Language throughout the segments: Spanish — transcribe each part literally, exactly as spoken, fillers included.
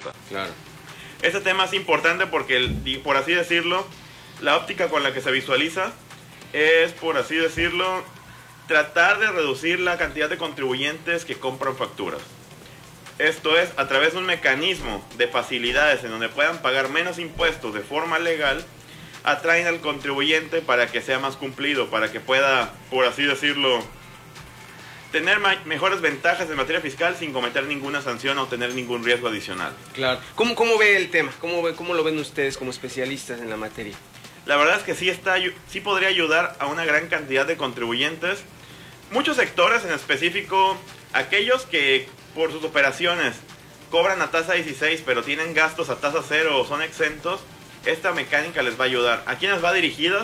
renta. Claro. Este tema es importante porque, el, por así decirlo, la óptica con la que se visualiza es, por así decirlo, tratar de reducir la cantidad de contribuyentes que compran facturas. Esto es, a través de un mecanismo de facilidades en donde puedan pagar menos impuestos de forma legal, atraen al contribuyente para que sea más cumplido, para que pueda, por así decirlo, tener mejores ventajas en materia fiscal sin cometer ninguna sanción o tener ningún riesgo adicional. Claro. ¿Cómo, cómo ve el tema? ¿Cómo, ve, ¿Cómo lo ven ustedes como especialistas en la materia? La verdad es que sí, está, sí podría ayudar a una gran cantidad de contribuyentes. Muchos sectores en específico, aquellos que por sus operaciones cobran a tasa dieciséis pero tienen gastos a tasa cero o son exentos, esta mecánica les va a ayudar. ¿A quiénes va dirigidas?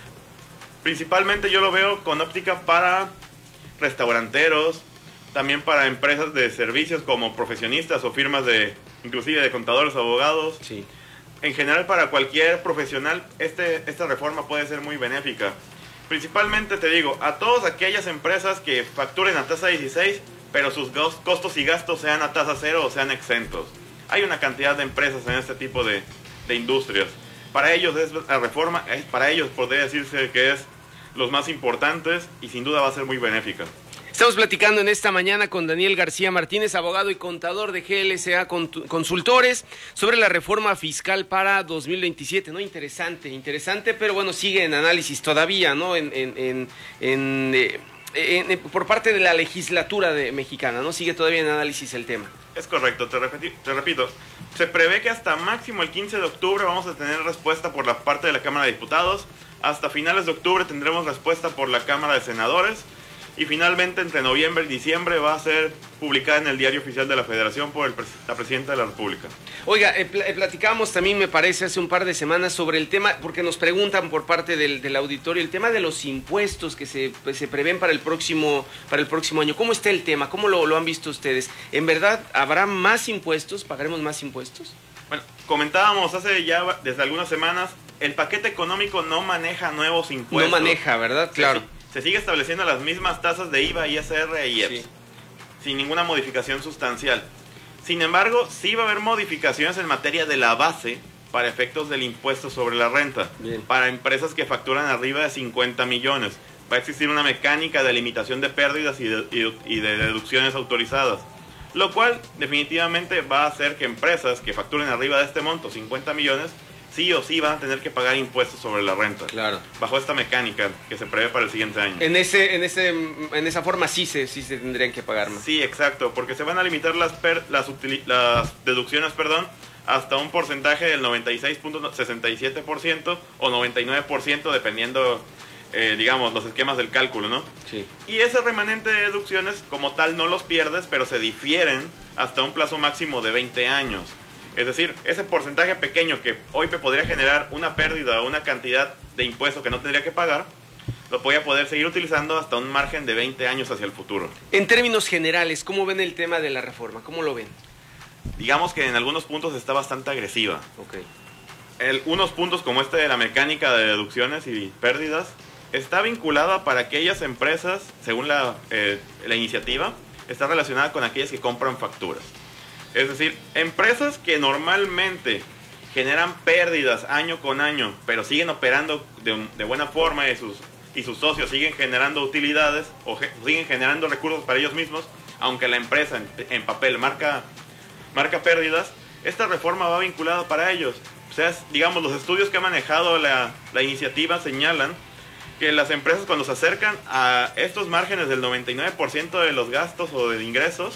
Principalmente yo lo veo con óptica para restauranteros, también para empresas de servicios como profesionistas o firmas de, inclusive de contadores, abogados. Sí. En general, para cualquier profesional, este, esta reforma puede ser muy benéfica. Principalmente, te digo, a todas aquellas empresas que facturen a tasa dieciséis, pero sus costos y gastos sean a tasa cero o sean exentos. Hay una cantidad de empresas en este tipo de, de industrias. Para ellos es la reforma, para ellos podría decirse que es los más importantes y sin duda va a ser muy benéfica. Estamos platicando en esta mañana con Daniel García Martínez, abogado y contador de G L S A Consultores, sobre la reforma fiscal para dos mil veintisiete, ¿no? Interesante, interesante, pero bueno, sigue en análisis todavía, ¿no? En, en, en, en, eh, en, en por parte de la legislatura de, mexicana, ¿no? Sigue todavía en análisis el tema. Es correcto, te, repeti, te repito, se prevé que hasta máximo el quince de octubre vamos a tener respuesta por la parte de la Cámara de Diputados, hasta finales de octubre tendremos respuesta por la Cámara de Senadores, y finalmente entre noviembre y diciembre va a ser publicada en el Diario Oficial de la Federación por el, la Presidenta de la República. Oiga, eh, pl platicamos también, me parece, hace un par de semanas sobre el tema, porque nos preguntan por parte del, del auditorio, el tema de los impuestos que se, pues, se prevén para el próximo para el próximo año. ¿Cómo está el tema? ¿Cómo lo, lo han visto ustedes? ¿En verdad habrá más impuestos? ¿Pagaremos más impuestos? Bueno, comentábamos hace ya desde algunas semanas, el paquete económico no maneja nuevos impuestos. No maneja, ¿verdad? Claro. Sí, sí. Se sigue estableciendo las mismas tasas de I V A, I S R e I E P S, sí, sin ninguna modificación sustancial. Sin embargo, sí va a haber modificaciones en materia de la base para efectos del impuesto sobre la renta. Bien. Para empresas que facturan arriba de cincuenta millones. Va a existir una mecánica de limitación de pérdidas y de, y, y de deducciones autorizadas, lo cual definitivamente va a hacer que empresas que facturen arriba de este monto, cincuenta millones, sí o sí van a tener que pagar impuestos sobre la renta. Claro. Bajo esta mecánica que se prevé para el siguiente año. En ese, en ese, en esa forma sí se, sí se tendrían que pagar más. Sí, exacto, porque se van a limitar las, per, las, las deducciones, perdón, hasta un porcentaje del noventa y seis punto sesenta y siete por ciento o noventa y nueve por ciento, dependiendo, eh, digamos, los esquemas del cálculo, ¿no? Sí. Y ese remanente de deducciones, como tal, no los pierdes, pero se difieren hasta un plazo máximo de veinte años. Es decir, ese porcentaje pequeño que hoy me podría generar una pérdida o una cantidad de impuestos que no tendría que pagar, lo voy a poder seguir utilizando hasta un margen de veinte años hacia el futuro. En términos generales, ¿cómo ven el tema de la reforma? ¿Cómo lo ven? Digamos que en algunos puntos está bastante agresiva. Okay. El, unos puntos como este de la mecánica de deducciones y pérdidas está vinculada para aquellas empresas, según la, eh, la iniciativa, está relacionada con aquellas que compran facturas. Es decir, empresas que normalmente generan pérdidas año con año, pero siguen operando de, de buena forma y sus, y sus socios siguen generando utilidades o ge, siguen generando recursos para ellos mismos, aunque la empresa en, en papel marca, marca pérdidas, esta reforma va vinculada para ellos. O sea, digamos, los estudios que ha manejado la, la iniciativa señalan que las empresas cuando se acercan a estos márgenes del noventa y nueve por ciento de los gastos o de ingresos,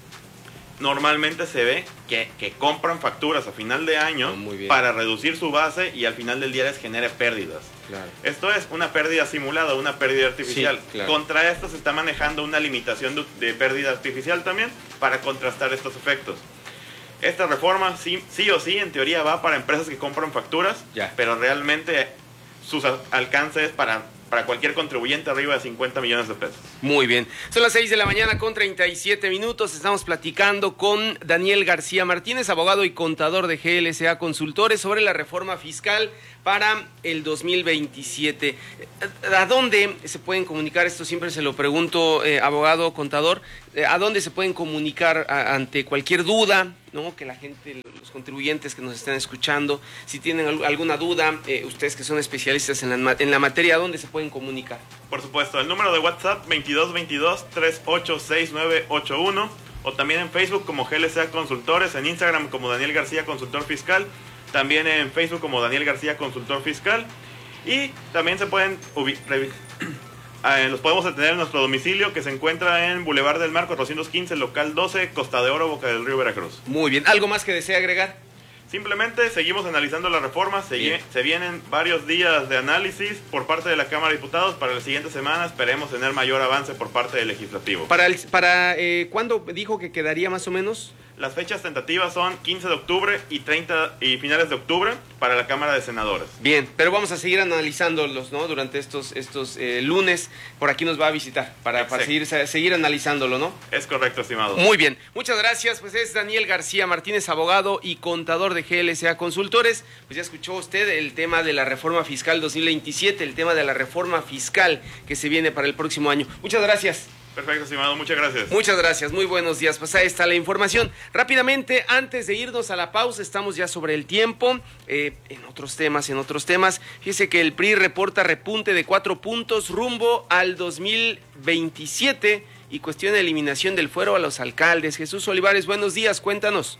normalmente se ve que, que compran facturas a final de año oh, para reducir su base y al final del día les genere pérdidas. Claro. Esto es una pérdida simulada, una pérdida artificial. Sí, claro. Contra esto se está manejando una limitación de, de pérdida artificial también para contrastar estos efectos. Esta reforma sí, sí o sí en teoría va para empresas que compran facturas, ya, pero realmente sus alcances para... para cualquier contribuyente arriba de cincuenta millones de pesos. Muy bien. Son las seis de la mañana con treinta y siete minutos. Estamos platicando con Daniel García Martínez, abogado y contador de G L S A Consultores, sobre la reforma fiscal para el dos mil veintisiete. ¿A dónde se pueden comunicar? Esto siempre se lo pregunto, eh, abogado, contador. eh, ¿a dónde se pueden comunicar a, ante cualquier duda, ¿no? Que la gente, los contribuyentes que nos están escuchando, si tienen al, alguna duda, eh, ustedes que son especialistas en la, en la materia, ¿a dónde se pueden comunicar? Por supuesto, el número de WhatsApp veintidós veintidós, treinta y ocho sesenta y nueve ochenta y uno, o también en Facebook como G L C A Consultores, en Instagram como Daniel García Consultor Fiscal, también en Facebook como Daniel García Consultor Fiscal, y también se pueden eh, los podemos atender en nuestro domicilio, que se encuentra en Boulevard del Mar cuatrocientos quince, local doce, Costa de Oro, Boca del Río, Veracruz. Muy bien, ¿algo más que desea agregar? Simplemente seguimos analizando la reforma, se, se vienen varios días de análisis por parte de la Cámara de Diputados. Para la siguiente semana esperemos tener mayor avance por parte del Legislativo. ¿Para, el, para eh, cuándo dijo que quedaría más o menos? Las fechas tentativas son quince de octubre y treinta y finales de octubre para la Cámara de Senadores. Bien, pero vamos a seguir analizándolos, ¿no? Durante estos estos eh, lunes, por aquí nos va a visitar para, para seguir, seguir analizándolo, ¿no? Es correcto, estimado. Muy bien, muchas gracias. Pues es Daniel García Martínez, abogado y contador de G L C A Consultores. Pues ya escuchó usted el tema de la reforma fiscal dos mil veintisiete, el tema de la reforma fiscal que se viene para el próximo año. Muchas gracias. Perfecto, estimado, muchas gracias. Muchas gracias, muy buenos días. Pues ahí está la información. Rápidamente, antes de irnos a la pausa, estamos ya sobre el tiempo. Eh, en otros temas, en otros temas, fíjese que el P R I reporta repunte de cuatro puntos rumbo al dos mil veintisiete y cuestiona eliminación del fuero a los alcaldes. Jesús Olivares, buenos días, cuéntanos.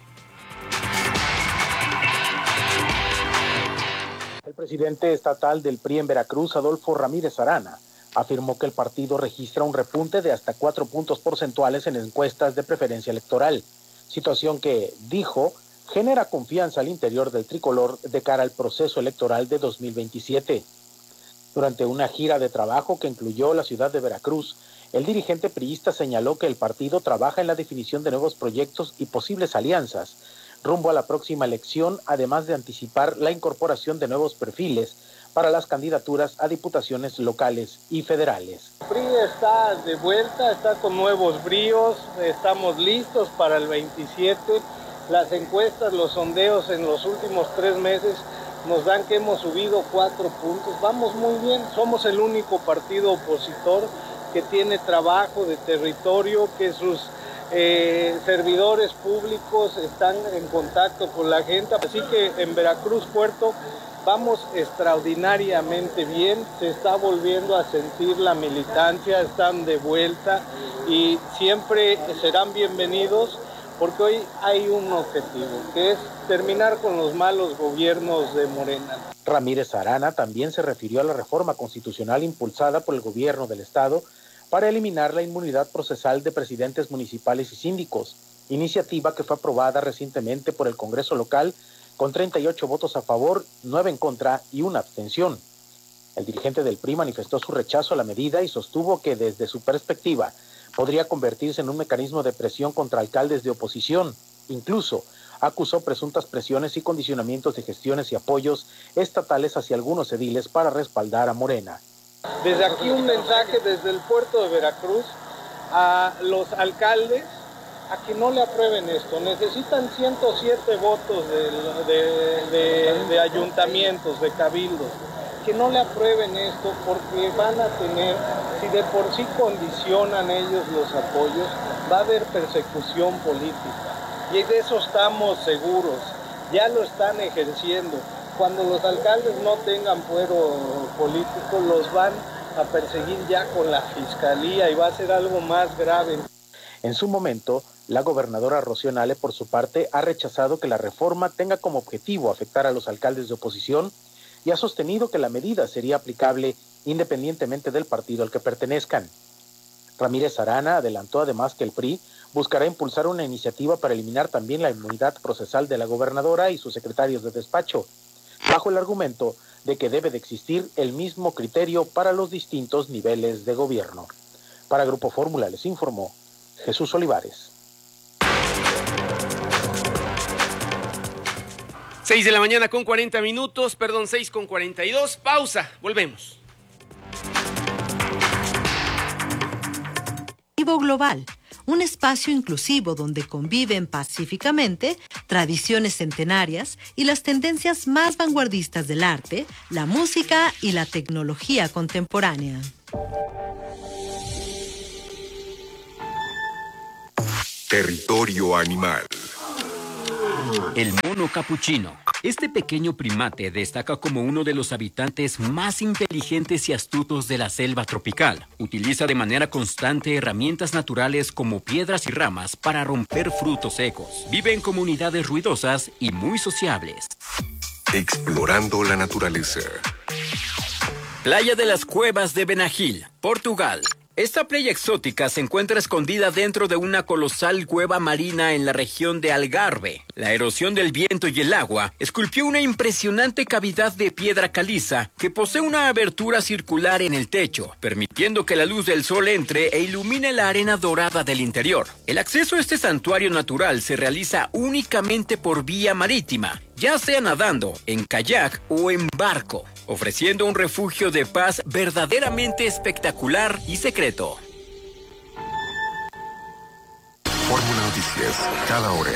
El presidente estatal del P R I en Veracruz, Adolfo Ramírez Arana, afirmó que el partido registra un repunte de hasta cuatro puntos porcentuales en encuestas de preferencia electoral, situación que, dijo, genera confianza al interior del tricolor de cara al proceso electoral de dos mil veintisiete. Durante una gira de trabajo que incluyó la ciudad de Veracruz, el dirigente priista señaló que el partido trabaja en la definición de nuevos proyectos y posibles alianzas rumbo a la próxima elección, además de anticipar la incorporación de nuevos perfiles para las candidaturas a diputaciones locales y federales. El P R I está de vuelta, está con nuevos bríos, estamos listos para el veintisiete. Las encuestas, los sondeos en los últimos tres meses nos dan que hemos subido cuatro puntos. Vamos muy bien, somos el único partido opositor que tiene trabajo de territorio, que sus eh, servidores públicos están en contacto con la gente. Así que en Veracruz, Puerto, vamos extraordinariamente bien, se está volviendo a sentir la militancia, están de vuelta y siempre serán bienvenidos porque hoy hay un objetivo, que es terminar con los malos gobiernos de Morena. Ramírez Arana también se refirió a la reforma constitucional impulsada por el gobierno del estado para eliminar la inmunidad procesal de presidentes municipales y síndicos, iniciativa que fue aprobada recientemente por el Congreso local con treinta y ocho votos a favor, nueve en contra y una abstención. El dirigente del P R I manifestó su rechazo a la medida y sostuvo que desde su perspectiva podría convertirse en un mecanismo de presión contra alcaldes de oposición. Incluso acusó presuntas presiones y condicionamientos de gestiones y apoyos estatales hacia algunos ediles para respaldar a Morena. Desde aquí un mensaje desde el puerto de Veracruz a los alcaldes a que no le aprueben esto. Necesitan ciento siete votos de, de, de, de ayuntamientos, de cabildos. Que no le aprueben esto porque van a tener, si de por sí condicionan ellos los apoyos, va a haber persecución política. Y de eso estamos seguros. Ya lo están ejerciendo. Cuando los alcaldes no tengan fuero político, los van a perseguir ya con la fiscalía y va a ser algo más grave. En su momento, la gobernadora Rocío Nale, por su parte, ha rechazado que la reforma tenga como objetivo afectar a los alcaldes de oposición y ha sostenido que la medida sería aplicable independientemente del partido al que pertenezcan. Ramírez Arana adelantó además que el P R I buscará impulsar una iniciativa para eliminar también la inmunidad procesal de la gobernadora y sus secretarios de despacho, bajo el argumento de que debe de existir el mismo criterio para los distintos niveles de gobierno. Para Grupo Fórmula les informó Jesús Olivares. seis de la mañana con cuarenta minutos, perdón, seis con cuarenta y dos, pausa, volvemos. Global, un espacio inclusivo donde conviven pacíficamente tradiciones centenarias y las tendencias más vanguardistas del arte, la música y la tecnología contemporánea. Territorio Animal. El mono capuchino. Este pequeño primate destaca como uno de los habitantes más inteligentes y astutos de la selva tropical. Utiliza de manera constante herramientas naturales como piedras y ramas para romper frutos secos. Vive en comunidades ruidosas y muy sociables. Explorando la naturaleza. Playa de las Cuevas de Benagil, Portugal. Esta playa exótica se encuentra escondida dentro de una colosal cueva marina en la región de Algarve. La erosión del viento y el agua esculpió una impresionante cavidad de piedra caliza que posee una abertura circular en el techo, permitiendo que la luz del sol entre e ilumine la arena dorada del interior. El acceso a este santuario natural se realiza únicamente por vía marítima, ya sea nadando, en kayak o en barco, ofreciendo un refugio de paz verdaderamente espectacular y secreto. Fórmula Noticias, cada hora.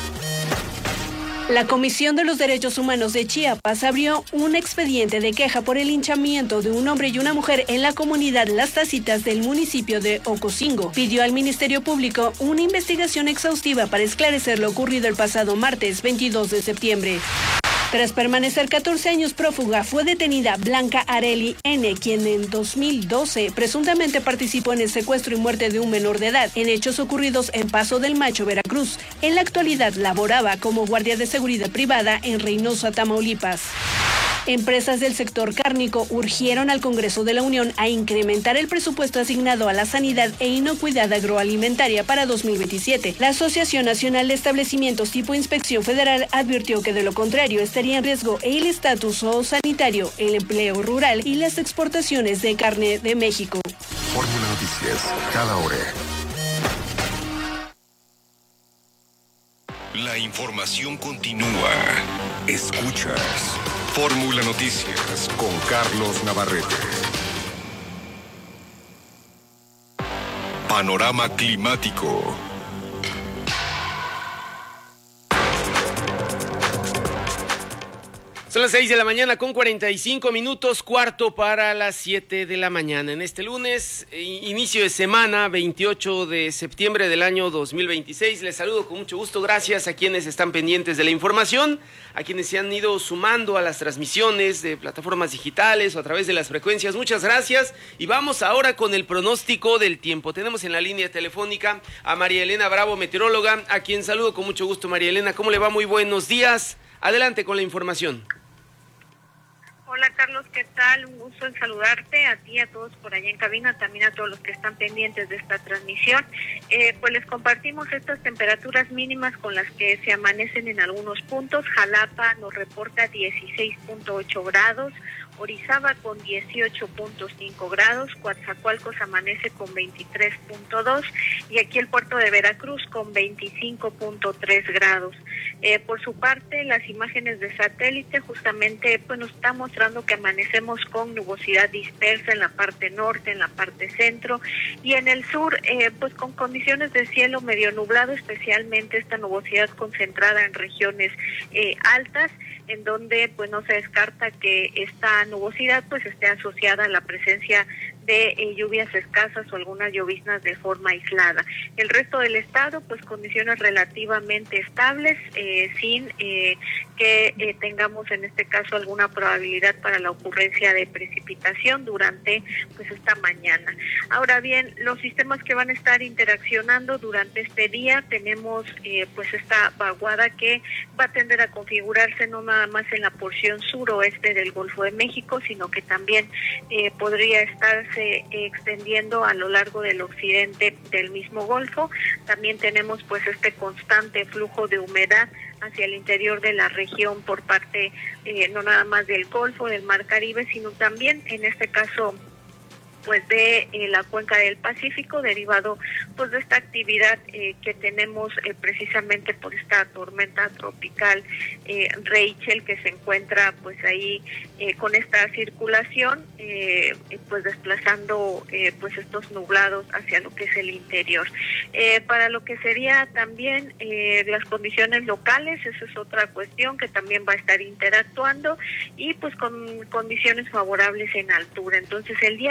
La Comisión de los Derechos Humanos de Chiapas abrió un expediente de queja por el linchamiento de un hombre y una mujer en la comunidad Las Tacitas del municipio de Ocosingo. Pidió al Ministerio Público una investigación exhaustiva para esclarecer lo ocurrido el pasado martes veintidós de septiembre. Tras permanecer catorce años prófuga, fue detenida Blanca Areli N., quien en dos mil doce presuntamente participó en el secuestro y muerte de un menor de edad, en hechos ocurridos en Paso del Macho, Veracruz. En la actualidad laboraba como guardia de seguridad privada en Reynosa, Tamaulipas. Empresas del sector cárnico urgieron al Congreso de la Unión a incrementar el presupuesto asignado a la sanidad e inocuidad agroalimentaria para dos mil veintisiete. La Asociación Nacional de Establecimientos tipo Inspección Federal advirtió que de lo contrario estaría en riesgo el estatus sanitario, el empleo rural y las exportaciones de carne de México. Fórmula Noticias, cada hora. La información continúa. Escuchas Fórmula Noticias con Carlos Navarrete. Panorama climático. Son las seis de la mañana con cuarenta y cinco minutos, cuarto para las siete de la mañana. En este lunes, inicio de semana, veintiocho de septiembre del año dos mil veintiséis. Les saludo con mucho gusto. Gracias a quienes están pendientes de la información, a quienes se han ido sumando a las transmisiones de plataformas digitales o a través de las frecuencias. Muchas gracias. Y vamos ahora con el pronóstico del tiempo. Tenemos en la línea telefónica a María Elena Bravo, meteoróloga, a quien saludo con mucho gusto. María Elena, ¿cómo le va? Muy buenos días. Adelante con la información. Hola Carlos, ¿qué tal? Un gusto en saludarte, a ti y a todos por allá en cabina, también a todos los que están pendientes de esta transmisión. Eh, pues les compartimos estas temperaturas mínimas con las que se amanecen en algunos puntos. Jalapa nos reporta dieciséis punto ocho grados, Orizaba con dieciocho punto cinco grados, Coatzacoalcos amanece con veintitrés punto dos y aquí el puerto de Veracruz con veinticinco punto tres grados. Eh, por su parte, las imágenes de satélite justamente pues nos están mostrando que amanecemos con nubosidad dispersa en la parte norte, en la parte centro y en el sur eh, pues con condiciones de cielo medio nublado, especialmente esta nubosidad concentrada en regiones eh, altas, en donde pues no se descarta que esta nubosidad pues esté asociada a la presencia de eh, lluvias escasas o algunas lloviznas de forma aislada. El resto del estado, pues condiciones relativamente estables, eh, sin eh, que eh, tengamos en este caso alguna probabilidad para la ocurrencia de precipitación durante pues esta mañana. Ahora bien, los sistemas que van a estar interaccionando durante este día, tenemos eh, pues esta vaguada que va a tender a configurarse no nada más en la porción suroeste del Golfo de México, sino que también eh, podría estarse extendiendo a lo largo del occidente del mismo Golfo. También tenemos pues este constante flujo de humedad hacia el interior de la región por parte eh, no nada más del Golfo, del Mar Caribe, sino también en este caso pues de eh, la cuenca del Pacífico, derivado pues de esta actividad eh, que tenemos eh, precisamente por esta tormenta tropical eh, Rachel, que se encuentra pues ahí eh, con esta circulación eh, pues desplazando eh, pues estos nublados hacia lo que es el interior. Eh, para lo que sería también eh, las condiciones locales, esa es otra cuestión que también va a estar interactuando y pues con condiciones favorables en altura. Entonces el día de hoy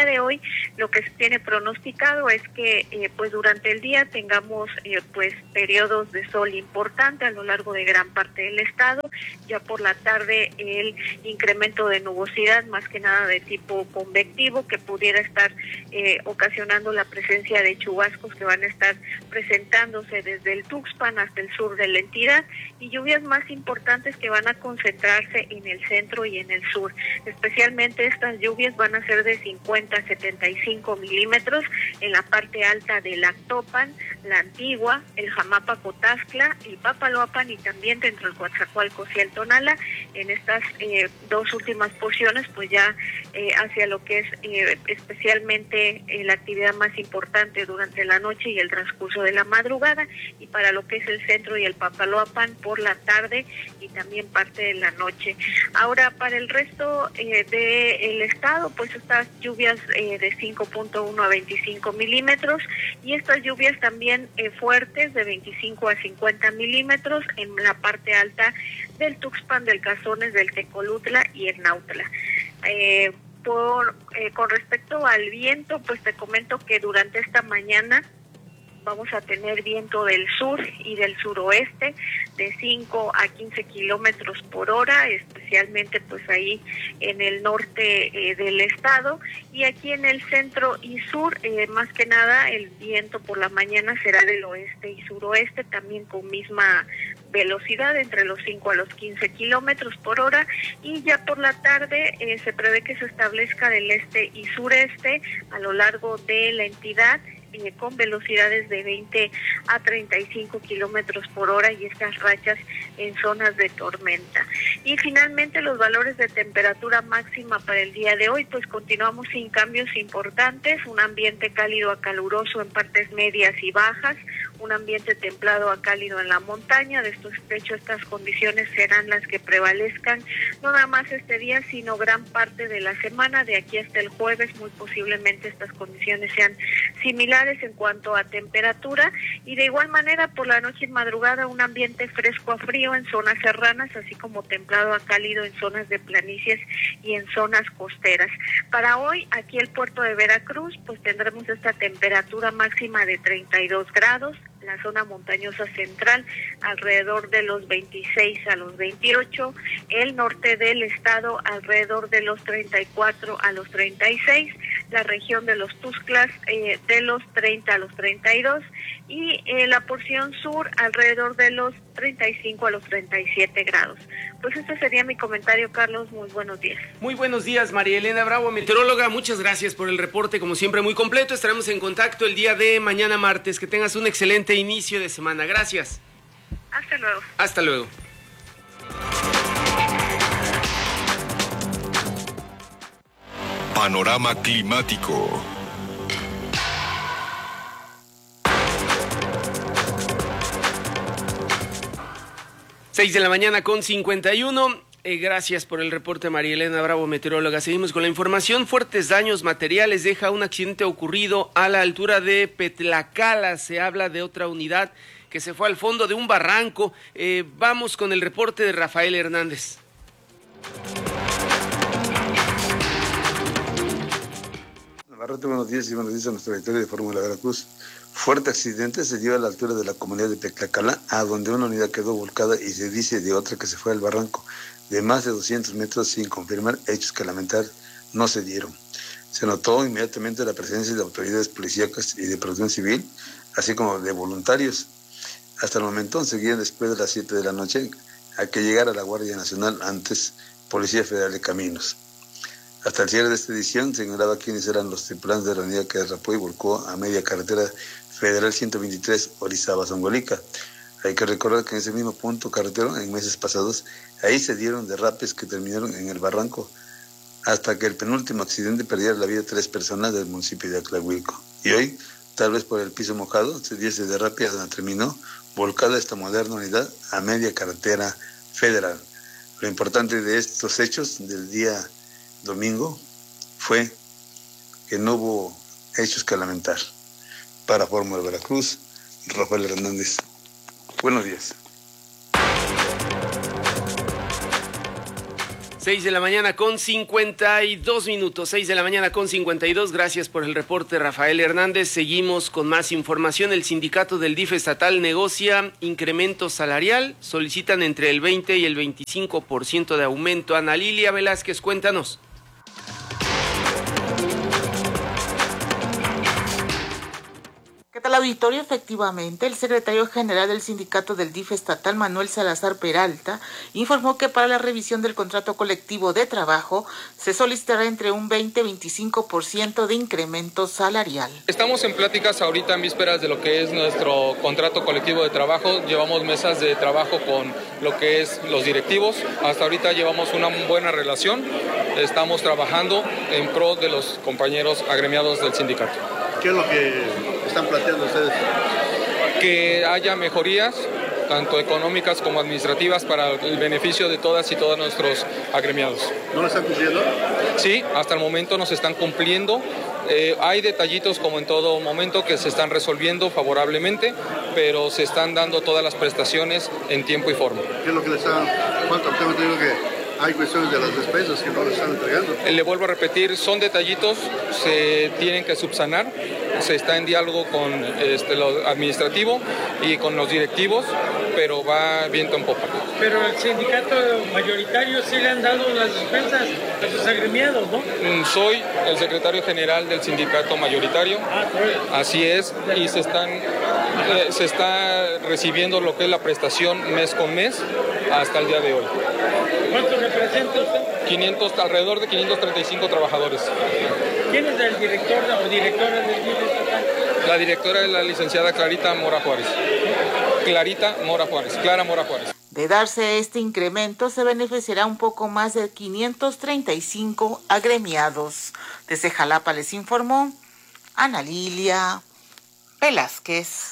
lo que se tiene pronosticado es que eh, pues durante el día tengamos eh, pues periodos de sol importante a lo largo de gran parte del estado. Ya por la tarde el incremento de nubosidad, más que nada de tipo convectivo, que pudiera estar eh, ocasionando la presencia de chubascos que van a estar presentándose desde el Tuxpan hasta el sur de la entidad, y lluvias más importantes que van a concentrarse en el centro y en el sur. Especialmente estas lluvias van a ser de cincuenta a setenta y cinco milímetros en la parte alta del Actopan, la Antigua, el Jamapa-Cotazcla, el Papaloapan y también dentro del Coatzacoalcos y el Tonala. En estas eh, dos últimas porciones, pues ya eh, hacia lo que es eh, especialmente eh, la actividad más importante durante la noche y el transcurso de la madrugada, y para lo que es el centro y el Papaloapan por la tarde y también parte de la noche. Ahora, para el resto eh, del estado, pues estas lluvias eh, de cinco punto uno a veinticinco milímetros, y estas lluvias también eh, fuertes de veinticinco a cincuenta milímetros en la parte alta del Tuxpan, del Cazones, del Tecolutla y el Nautla. Eh, por, eh, con respecto al viento, pues te comento que durante esta mañana vamos a tener viento del sur y del suroeste de cinco a quince kilómetros por hora, especialmente pues ahí en el norte eh, del estado, y aquí en el centro y sur, eh, más que nada el viento por la mañana será del oeste y suroeste, también con misma velocidad entre los cinco a los quince kilómetros por hora, y ya por la tarde eh, se prevé que se establezca del este y sureste a lo largo de la entidad, eh, con velocidades de veinte a treinta y cinco kilómetros por hora, y estas rachas en zonas de tormenta. Y finalmente los valores de temperatura máxima para el día de hoy, pues continuamos sin cambios importantes, un ambiente cálido a caluroso en partes medias y bajas, un ambiente templado a cálido en la montaña. De estos, de hecho, estas condiciones serán las que prevalezcan no nada más este día, sino gran parte de la semana, de aquí hasta el jueves. Muy posiblemente estas condiciones sean similares en cuanto a temperatura, y de igual manera por la noche y madrugada un ambiente fresco a frío en zonas serranas, así como templado a cálido en zonas de planicies y en zonas costeras. Para hoy, aquí el puerto de Veracruz, pues tendremos esta temperatura máxima de treinta y dos grados, la zona montañosa central alrededor de los veintiséis a los veintiocho, el norte del estado alrededor de los treinta y cuatro a los treinta y seis, la región de los Tuxtlas eh, de los treinta a los treinta y dos, y eh, la porción sur alrededor de los treinta y cinco a los treinta y siete grados. Pues este sería mi comentario, Carlos. Muy buenos días. Muy buenos días, María Elena Bravo, meteoróloga. Muchas gracias por el reporte, como siempre, muy completo. Estaremos en contacto el día de mañana martes. Que tengas un excelente inicio de semana. Gracias. Hasta luego. Hasta luego. Panorama climático. seis de la mañana con cincuenta y uno. Eh, gracias por el reporte, María Elena Bravo, meteoróloga. Seguimos con la información. Fuertes daños materiales deja un accidente ocurrido a la altura de Petlacala. Se habla de otra unidad que se fue al fondo de un barranco. Eh, vamos con el reporte de Rafael Hernández. Navarrete, buenos días y buenos días a nuestra auditorio de Fórmula Veracruz. Fuerte accidente se dio a la altura de la comunidad de Petlacala, a donde una unidad quedó volcada y se dice de otra que se fue al barranco de más de doscientos metros, sin confirmar. Hechos que lamentar no se dieron. Se notó inmediatamente la presencia de autoridades policíacas y de protección civil, así como de voluntarios. Hasta el momento seguían después de las siete de la noche a que llegara la Guardia Nacional, antes Policía Federal de Caminos. Hasta el cierre de esta edición señalaba quiénes eran los tripulantes de la unidad que derrapó y volcó a media carretera Federal ciento veintitrés, Orizaba-Zongolica. Hay que recordar que en ese mismo punto carretero, en meses pasados, ahí se dieron derrapes que terminaron en el barranco, hasta que el penúltimo accidente perdiera la vida de tres personas del municipio de Aclahuilco. Y hoy, tal vez por el piso mojado, se dio ese derrape donde terminó volcada esta moderna unidad a media carretera federal. Lo importante de estos hechos del día domingo fue que no hubo hechos que lamentar. Para Fórmula Veracruz, Rafael Hernández. Buenos días. seis de la mañana con cincuenta y dos minutos, seis de la mañana con cincuenta y dos, gracias por el reporte, Rafael Hernández. Seguimos con más información. El sindicato del D I F estatal negocia incremento salarial, solicitan entre el veinte y el veinticinco por ciento de aumento. Ana Lilia Velázquez, cuéntanos. ¿Qué tal, auditorio? Efectivamente, el secretario general del sindicato del D I F estatal, Manuel Salazar Peralta, informó que para la revisión del contrato colectivo de trabajo se solicitará entre un veinte y veinticinco por ciento de incremento salarial. Estamos en pláticas ahorita en vísperas de lo que es nuestro contrato colectivo de trabajo. Llevamos mesas de trabajo con lo que es los directivos. Hasta ahorita llevamos una buena relación. Estamos trabajando en pro de los compañeros agremiados del sindicato. ¿Qué es lo que están planteando ustedes? Que haya mejorías, tanto económicas como administrativas, para el beneficio de todas y todos nuestros agremiados. ¿No lo están cumpliendo? Sí, hasta el momento nos están cumpliendo. Eh, hay detallitos, como en todo momento, que se están resolviendo favorablemente, pero se están dando todas las prestaciones en tiempo y forma. ¿Qué es lo que les están? ¿Cuánto? Tengo entendido que hay cuestiones de las despensas que no le están entregando. Le vuelvo a repetir, son detallitos, se tienen que subsanar, se está en diálogo con este, lo administrativo y con los directivos, pero va viento en popa. Pero al sindicato mayoritario sí le han dado las despensas a sus agremiados, ¿no? Soy el secretario general del sindicato mayoritario, ah, pues. Así es, y se están eh, se está recibiendo lo que es la prestación mes con mes hasta el día de hoy. ¿Cuánto representa usted? quinientos, alrededor de quinientos treinta y cinco trabajadores. ¿Quién es el director o directora del D I F estatal? La directora es la licenciada Clarita Mora Juárez. Clarita Mora Juárez, Clara Mora Juárez. De darse este incremento, se beneficiará un poco más de quinientos treinta y cinco agremiados. Desde Jalapa les informó Ana Lilia Velázquez.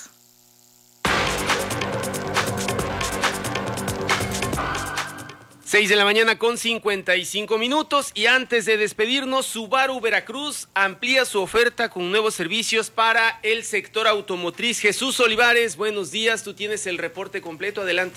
seis de la mañana con cincuenta y cinco minutos, y antes de despedirnos, Subaru Veracruz amplía su oferta con nuevos servicios para el sector automotriz. Jesús Olivares, buenos días, tú tienes el reporte completo, adelante.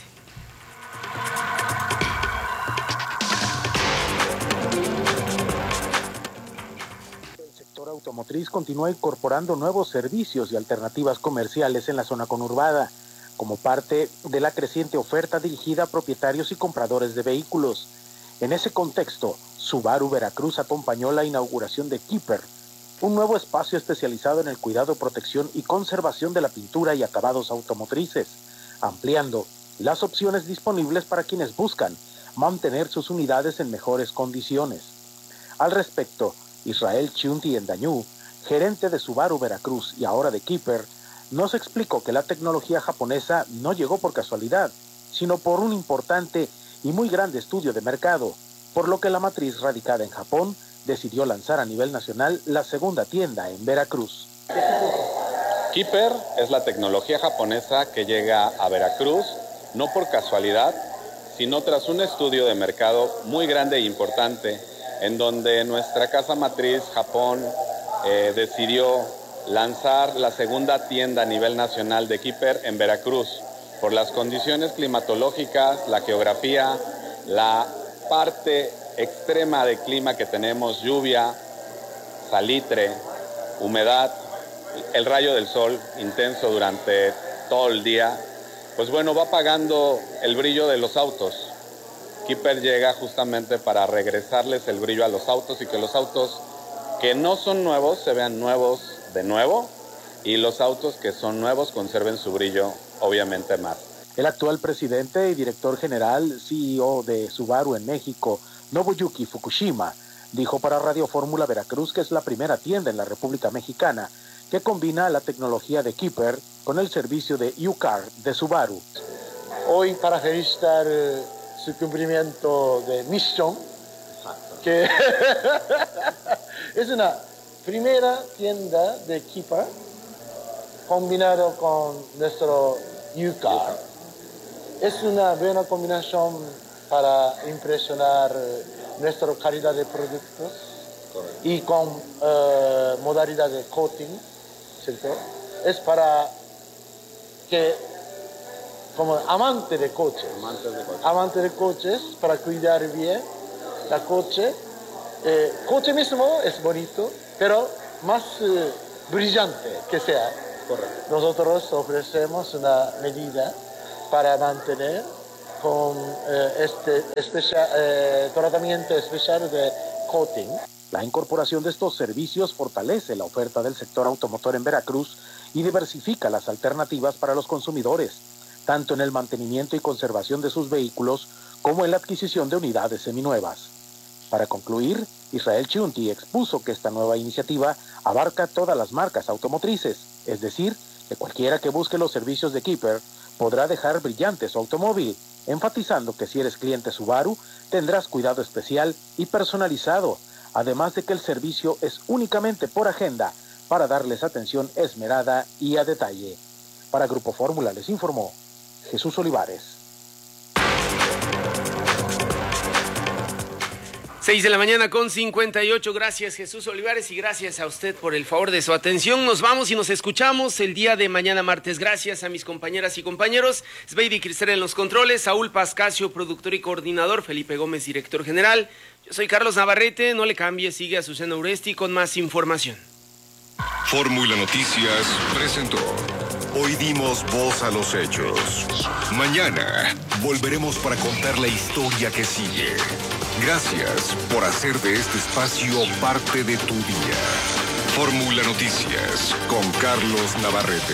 El sector automotriz continúa incorporando nuevos servicios y alternativas comerciales en la zona conurbada, como parte de la creciente oferta dirigida a propietarios y compradores de vehículos. En ese contexto, Subaru Veracruz acompañó la inauguración de Keeper, un nuevo espacio especializado en el cuidado, protección y conservación de la pintura y acabados automotrices, ampliando las opciones disponibles para quienes buscan mantener sus unidades en mejores condiciones. Al respecto, Israel Chiunti Endañú, gerente de Subaru Veracruz y ahora de Keeper, nos explicó que la tecnología japonesa no llegó por casualidad, sino por un importante y muy grande estudio de mercado, por lo que la matriz radicada en Japón decidió lanzar a nivel nacional la segunda tienda en Veracruz. Keeper es la tecnología japonesa que llega a Veracruz, no por casualidad, sino tras un estudio de mercado muy grande e importante, en donde nuestra casa matriz, Japón, eh, decidió lanzar la segunda tienda a nivel nacional de Keeper en Veracruz, por las condiciones climatológicas, la geografía, la parte extrema de clima que tenemos, lluvia, salitre, humedad, el rayo del sol intenso durante todo el día, pues bueno, va apagando el brillo de los autos. Keeper llega justamente para regresarles el brillo a los autos y que los autos que no son nuevos se vean nuevos de nuevo, y los autos que son nuevos conserven su brillo, obviamente más. El actual presidente y director general, C E O de Subaru en México, Nobuyuki Fukushima, dijo para Radio Fórmula Veracruz que es la primera tienda en la República Mexicana que combina la tecnología de Keeper con el servicio de U-Car de Subaru. Hoy, para felicitar eh, su cumplimiento de misión, que es una primera tienda de Keeper combinado con nuestro U-Car. Es una buena combinación para impresionar nuestra calidad de productos. Correcto. Y con uh, modalidad de coating, ¿cierto? Es para que, como amante de coches, amante de coches, amante de coches para cuidar bien la coche. Eh, coche mismo es bonito, pero más eh, brillante que sea. Correcto. Nosotros ofrecemos una medida para mantener con eh, este especia, eh, tratamiento especial de coating. La incorporación de estos servicios fortalece la oferta del sector automotor en Veracruz y diversifica las alternativas para los consumidores, tanto en el mantenimiento y conservación de sus vehículos como en la adquisición de unidades seminuevas. Para concluir, Israel Chiunti expuso que esta nueva iniciativa abarca todas las marcas automotrices, es decir, que cualquiera que busque los servicios de Keeper podrá dejar brillante su automóvil, enfatizando que si eres cliente Subaru, tendrás cuidado especial y personalizado, además de que el servicio es únicamente por agenda para darles atención esmerada y a detalle. Para Grupo Fórmula les informó Jesús Olivares. seis de la mañana con cincuenta y ocho. Gracias, Jesús Olivares, y gracias a usted por el favor de su atención. Nos vamos y nos escuchamos el día de mañana martes. Gracias a mis compañeras y compañeros. Sveidi Cristel en los controles, Saúl Pascasio, productor y coordinador, Felipe Gómez, director general. Yo soy Carlos Navarrete. No le cambie, sigue a Azucena Uresti con más información. Fórmula Noticias presentó. Hoy dimos voz a los hechos. Mañana volveremos para contar la historia que sigue. Gracias por hacer de este espacio parte de tu día. Fórmula Noticias con Carlos Navarrete.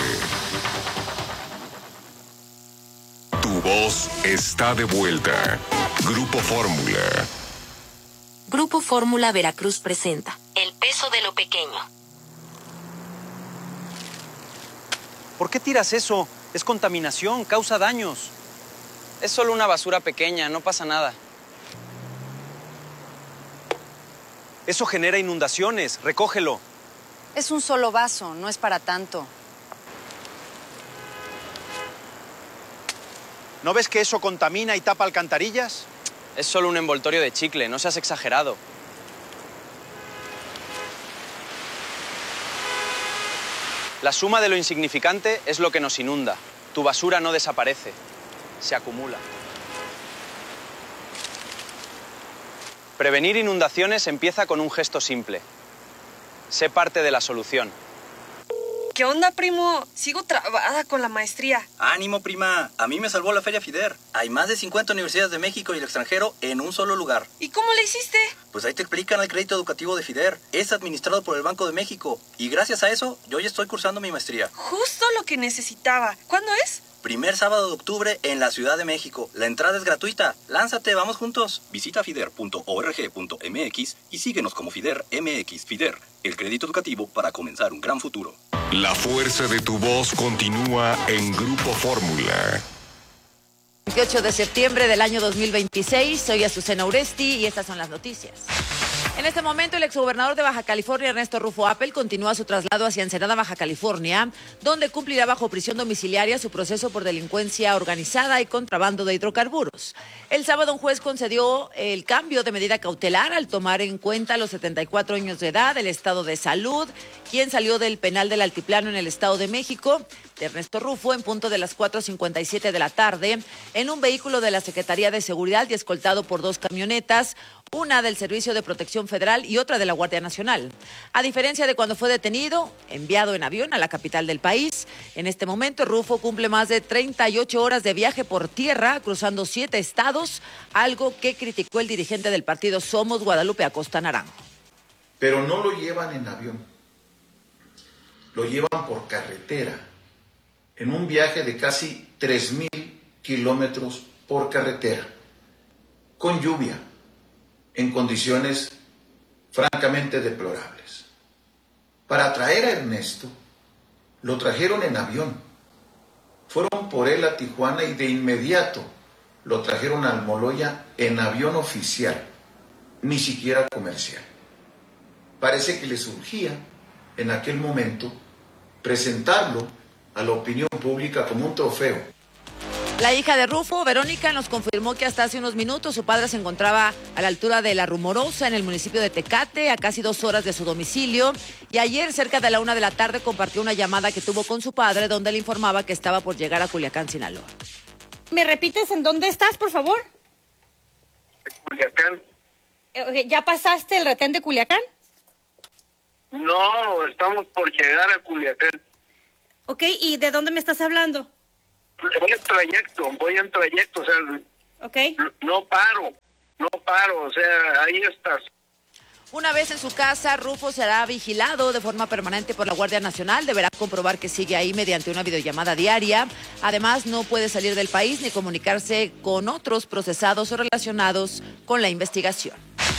Tu voz está de vuelta. Grupo Fórmula. Grupo Fórmula Veracruz presenta El peso de lo pequeño. ¿Por qué tiras eso? Es contaminación, causa daños. Es solo una basura pequeña, no pasa nada. Eso genera inundaciones, recógelo. Es un solo vaso, no es para tanto. ¿No ves que eso contamina y tapa alcantarillas? Es solo un envoltorio de chicle, no seas exagerado. La suma de lo insignificante es lo que nos inunda. Tu basura no desaparece, se acumula. Prevenir inundaciones empieza con un gesto simple. Sé parte de la solución. ¿Qué onda, primo? Sigo trabada con la maestría. Ánimo, prima. A mí me salvó la Feria FIDER. Hay más de cincuenta universidades de México y el extranjero en un solo lugar. ¿Y cómo le hiciste? Pues ahí te explican el crédito educativo de FIDER. Es administrado por el Banco de México. Y gracias a eso, yo ya estoy cursando mi maestría. Justo lo que necesitaba. ¿Cuándo es? Primer sábado de octubre en la Ciudad de México. La entrada es gratuita. Lánzate, vamos juntos. Visita fider punto org punto m x y síguenos como FIDER M X. FIDER, el crédito educativo para comenzar un gran futuro. La fuerza de tu voz continúa en Grupo Fórmula. veintiocho de septiembre del año dos mil veintiséis, soy Azucena Uresti y estas son las noticias. En este momento, el exgobernador de Baja California, Ernesto Rufo Appel, continúa su traslado hacia Ensenada, Baja California, donde cumplirá bajo prisión domiciliaria su proceso por delincuencia organizada y contrabando de hidrocarburos. El sábado, un juez concedió el cambio de medida cautelar al tomar en cuenta los setenta y cuatro años de edad, el estado de salud, quien salió del penal del Altiplano en el Estado de México, de Ernesto Rufo, en punto de las cuatro cincuenta y siete de la tarde, en un vehículo de la Secretaría de Seguridad y escoltado por dos camionetas, una del Servicio de Protección Federal y otra de la Guardia Nacional. A diferencia de cuando fue detenido, enviado en avión a la capital del país, en este momento Rufo cumple más de treinta y ocho horas de viaje por tierra, cruzando siete estados, algo que criticó el dirigente del partido Somos, Guadalupe Acosta Naranjo. Pero no lo llevan en avión, lo llevan por carretera, en un viaje de casi tres mil kilómetros por carretera, con lluvia, en condiciones francamente deplorables. Para traer a Ernesto, lo trajeron en avión. Fueron por él a Tijuana y de inmediato lo trajeron a Almoloya en avión oficial, ni siquiera comercial. Parece que le surgía en aquel momento presentarlo a la opinión pública como un trofeo. La hija de Rufo, Verónica, nos confirmó que hasta hace unos minutos su padre se encontraba a la altura de La Rumorosa, en el municipio de Tecate, a casi dos horas de su domicilio. Y ayer, cerca de la una de la tarde, compartió una llamada que tuvo con su padre, donde le informaba que estaba por llegar a Culiacán, Sinaloa. ¿Me repites en dónde estás, por favor? Culiacán. ¿Ya pasaste el retén de Culiacán? No, estamos por llegar a Culiacán. Ok, ¿y de dónde me estás hablando? Voy en trayecto, voy en trayecto, o sea, okay. no, no paro, no paro, o sea, ahí estás. Una vez en su casa, Rufo será vigilado de forma permanente por la Guardia Nacional. Deberá comprobar que sigue ahí mediante una videollamada diaria. Además, no puede salir del país ni comunicarse con otros procesados o relacionados con la investigación.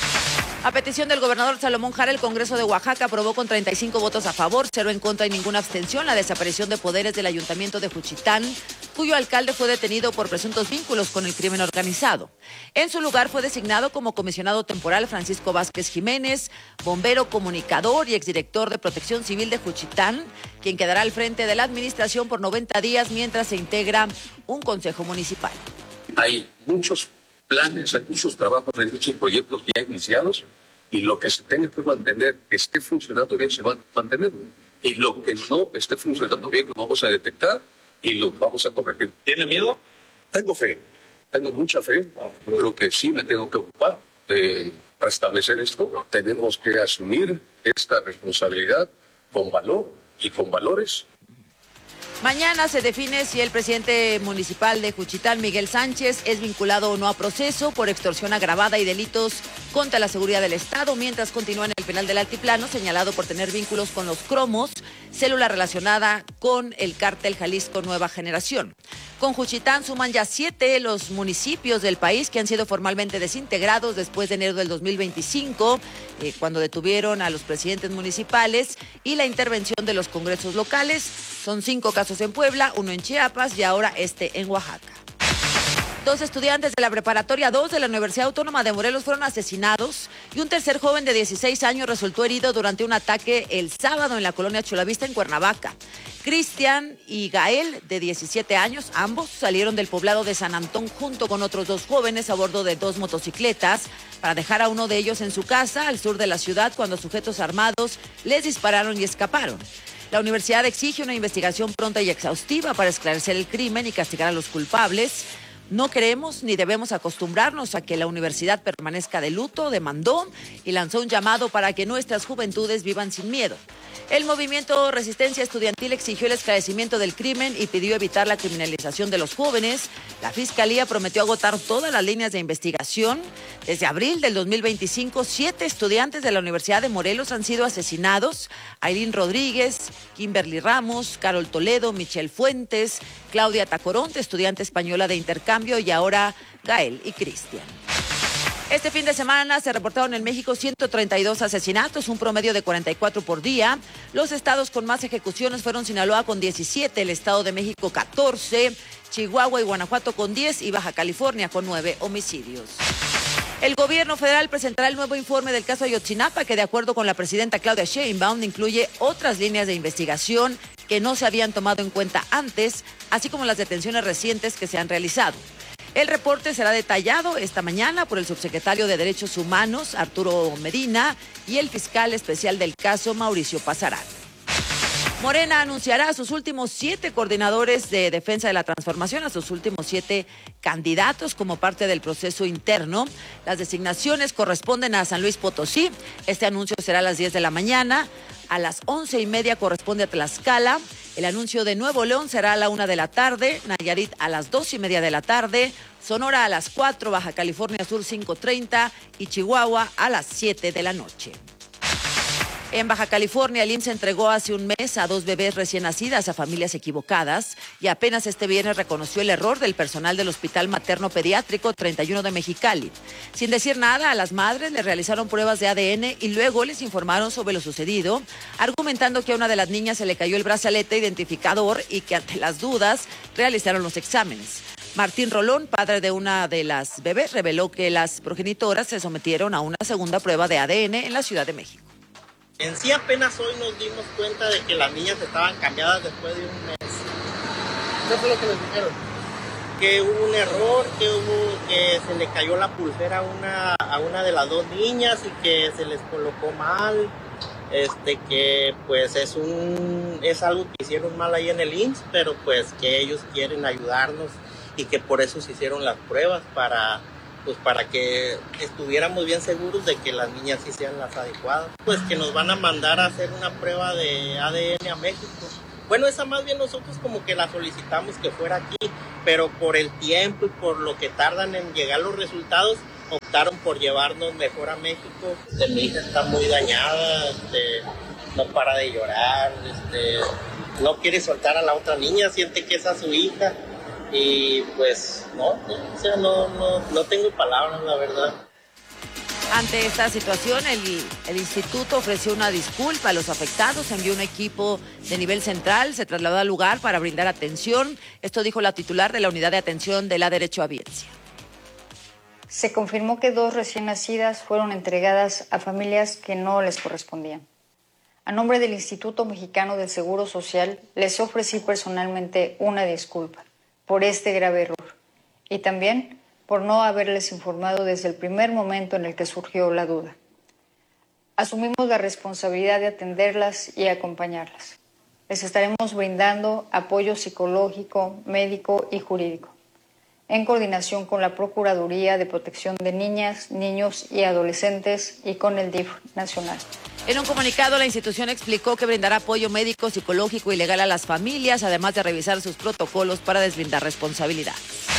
A petición del gobernador Salomón Jara, el Congreso de Oaxaca aprobó con treinta y cinco votos a favor, cero en contra y ninguna abstención la desaparición de poderes del Ayuntamiento de Juchitán, cuyo alcalde fue detenido por presuntos vínculos con el crimen organizado. En su lugar fue designado como comisionado temporal Francisco Vázquez Jiménez, bombero, comunicador y exdirector de Protección Civil de Juchitán, quien quedará al frente de la administración por noventa días mientras se integra un consejo municipal. Hay muchos planes, hay muchos trabajos, hay muchos proyectos ya iniciados y lo que se tenga que mantener, que esté funcionando bien, se va a mantener. Y lo que no esté funcionando bien, lo vamos a detectar y lo vamos a corregir. ¿Tiene miedo? Tengo fe, tengo mucha fe. Creo que sí me tengo que ocupar de restablecer esto. Tenemos que asumir esta responsabilidad con valor y con valores. Mañana se define si el presidente municipal de Juchitán, Miguel Sánchez, es vinculado o no a proceso por extorsión agravada y delitos contra la seguridad del Estado, mientras continúa en el penal del Altiplano, señalado por tener vínculos con los Cromos, célula relacionada con el cártel Jalisco Nueva Generación. Con Juchitán suman ya siete los municipios del país que han sido formalmente desintegrados después de enero del dos mil veinticinco, eh, cuando detuvieron a los presidentes municipales y la intervención de los congresos locales. Son cinco casos en Puebla, uno en Chiapas y ahora este en Oaxaca. Dos estudiantes de la preparatoria dos de la Universidad Autónoma de Morelos fueron asesinados y un tercer joven de dieciséis años resultó herido durante un ataque el sábado en la colonia Chulavista en Cuernavaca. Cristian y Gael, de diecisiete años, ambos salieron del poblado de San Antón junto con otros dos jóvenes a bordo de dos motocicletas para dejar a uno de ellos en su casa al sur de la ciudad cuando sujetos armados les dispararon y escaparon. La universidad exige una investigación pronta y exhaustiva para esclarecer el crimen y castigar a los culpables. No queremos ni debemos acostumbrarnos a que la universidad permanezca de luto, demandó y lanzó un llamado para que nuestras juventudes vivan sin miedo. El movimiento Resistencia Estudiantil exigió el esclarecimiento del crimen y pidió evitar la criminalización de los jóvenes. La Fiscalía prometió agotar todas las líneas de investigación. Desde abril del dos mil veinticinco, siete estudiantes de la Universidad de Morelos han sido asesinados. Ailín Rodríguez, Kimberly Ramos, Carol Toledo, Michelle Fuentes, Claudia Tacoronte, estudiante española de intercambio, y ahora Gael y Cristian. Este fin de semana se reportaron en México ciento treinta y dos asesinatos, un promedio de cuarenta y cuatro por día. Los estados con más ejecuciones fueron Sinaloa con diecisiete, el Estado de México catorce, Chihuahua y Guanajuato con diez y Baja California con nueve homicidios. El gobierno federal presentará el nuevo informe del caso Ayotzinapa, que de acuerdo con la presidenta Claudia Sheinbaum incluye otras líneas de investigación que no se habían tomado en cuenta antes, así como las detenciones recientes que se han realizado. El reporte será detallado esta mañana por el subsecretario de Derechos Humanos, Arturo Medina, y el fiscal especial del caso, Mauricio Pasarán. Morena anunciará a sus últimos siete coordinadores de defensa de la transformación, a sus últimos siete candidatos como parte del proceso interno. Las designaciones corresponden a San Luis Potosí. Este anuncio será a las diez de la mañana. A las once y media corresponde a Tlaxcala. El anuncio de Nuevo León será a la una de la tarde, Nayarit a las dos y media de la tarde, Sonora a las cuatro, Baja California Sur cinco treinta y Chihuahua a las siete de la noche. En Baja California, el I M S S entregó hace un mes a dos bebés recién nacidas a familias equivocadas y apenas este viernes reconoció el error del personal del Hospital Materno Pediátrico treinta y uno de Mexicali. Sin decir nada, a las madres les realizaron pruebas de A D N y luego les informaron sobre lo sucedido, argumentando que a una de las niñas se le cayó el brazalete identificador y que ante las dudas realizaron los exámenes. Martín Rolón, padre de una de las bebés, reveló que las progenitoras se sometieron a una segunda prueba de A D N en la Ciudad de México. En sí apenas hoy nos dimos cuenta de que las niñas estaban cambiadas después de un mes. ¿Qué fue lo que les dijeron? Que hubo un error, que hubo que se le cayó la pulsera a una, a una de las dos niñas y que se les colocó mal. Este que pues es un es algo que hicieron mal ahí en el I M S S, pero pues que ellos quieren ayudarnos y que por eso se hicieron las pruebas para pues para que estuviéramos bien seguros de que las niñas sí sean las adecuadas. Pues que nos van a mandar a hacer una prueba de A D N a México. Bueno, esa más bien nosotros como que la solicitamos que fuera aquí, pero por el tiempo y por lo que tardan en llegar los resultados, optaron por llevarnos mejor a México. Este, mi hija está muy dañada, este, no para de llorar, este, no quiere soltar a la otra niña, siente que esa es su hija. Y pues no, o sea, no, no, no tengo palabras, la verdad. Ante esta situación, el, el instituto ofreció una disculpa a los afectados, envió un equipo de nivel central, se trasladó al lugar para brindar atención. Esto dijo la titular de la Unidad de Atención de la Derecho a Audiencia. Se confirmó que dos recién nacidas fueron entregadas a familias que no les correspondían. A nombre del Instituto Mexicano del Seguro Social, les ofrecí personalmente una disculpa por este grave error y también por no haberles informado desde el primer momento en el que surgió la duda. Asumimos la responsabilidad de atenderlas y acompañarlas. Les estaremos brindando apoyo psicológico, médico y jurídico, en coordinación con la Procuraduría de Protección de Niñas, Niños y Adolescentes y con el D I F nacional. En un comunicado, la institución explicó que brindará apoyo médico, psicológico y legal a las familias, además de revisar sus protocolos para deslindar responsabilidades.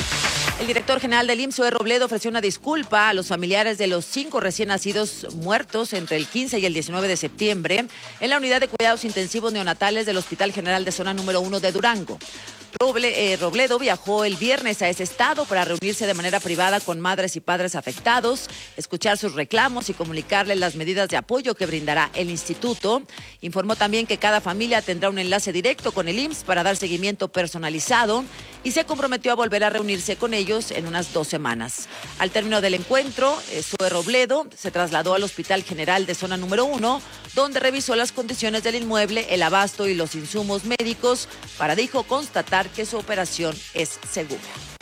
El director general del I M S S, Zoe Robledo, ofreció una disculpa a los familiares de los cinco recién nacidos muertos entre el quince y el diecinueve de septiembre en la unidad de cuidados intensivos neonatales del Hospital General de Zona número uno de Durango. Roble, eh, Robledo viajó el viernes a ese estado para reunirse de manera privada con madres y padres afectados, escuchar sus reclamos y comunicarles las medidas de apoyo que brindará el instituto. Informó también que cada familia tendrá un enlace directo con el I M S S para dar seguimiento personalizado y se comprometió a volver a reunirse con ellos en unas dos semanas. Al término del encuentro, eh, Zoe Robledo se trasladó al Hospital General de Zona número uno, donde revisó las condiciones del inmueble, el abasto y los insumos médicos para, dijo, constatar que su operación es segura.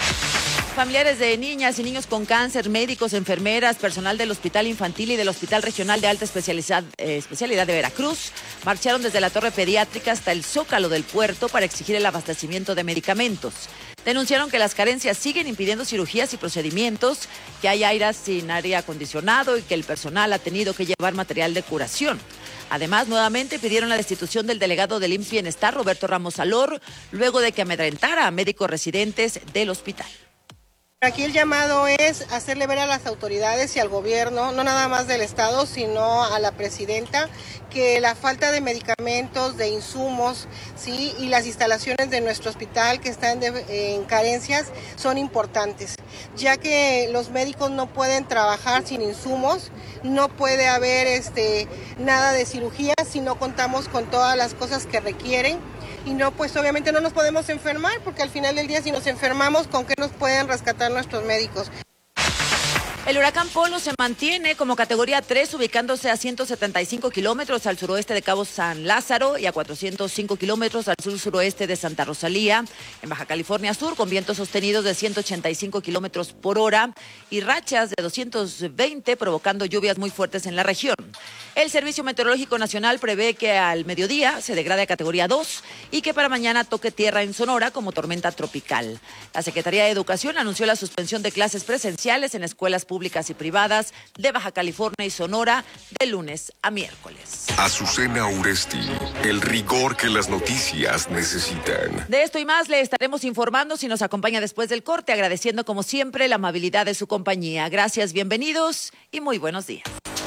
Familiares de niñas y niños con cáncer, médicos, enfermeras, personal del Hospital Infantil y del Hospital Regional de Alta Especialidad, eh, Especialidad de Veracruz marcharon desde la torre pediátrica hasta el Zócalo del puerto para exigir el abastecimiento de medicamentos. Denunciaron que las carencias siguen impidiendo cirugías y procedimientos, que hay airas sin aire acondicionado y que el personal ha tenido que llevar material de curación. Además, nuevamente pidieron la destitución del delegado del I M S S Bienestar, Roberto Ramos Salor, luego de que amedrentara a médicos residentes del hospital. Aquí el llamado es hacerle ver a las autoridades y al gobierno, no nada más del Estado, sino a la presidenta, que la falta de medicamentos, de insumos, sí, y las instalaciones de nuestro hospital que están de, en carencias son importantes, ya que los médicos no pueden trabajar sin insumos, no puede haber este, nada de cirugía si no contamos con todas las cosas que requieren. Y no, pues obviamente no nos podemos enfermar, porque al final del día si nos enfermamos, ¿con qué nos pueden rescatar nuestros médicos? El huracán Polo se mantiene como categoría tres, ubicándose a ciento setenta y cinco kilómetros al suroeste de Cabo San Lázaro y a cuatrocientos cinco kilómetros al sur-suroeste de Santa Rosalía, en Baja California Sur, con vientos sostenidos de ciento ochenta y cinco kilómetros por hora y rachas de doscientos veinte, provocando lluvias muy fuertes en la región. El Servicio Meteorológico Nacional prevé que al mediodía se degrade a categoría dos y que para mañana toque tierra en Sonora como tormenta tropical. La Secretaría de Educación anunció la suspensión de clases presenciales en escuelas públicas y privadas de Baja California y Sonora de lunes a miércoles. Azucena Uresti, el rigor que las noticias necesitan. De esto y más le estaremos informando si nos acompaña después del corte, agradeciendo como siempre la amabilidad de su compañía. Gracias, bienvenidos y muy buenos días.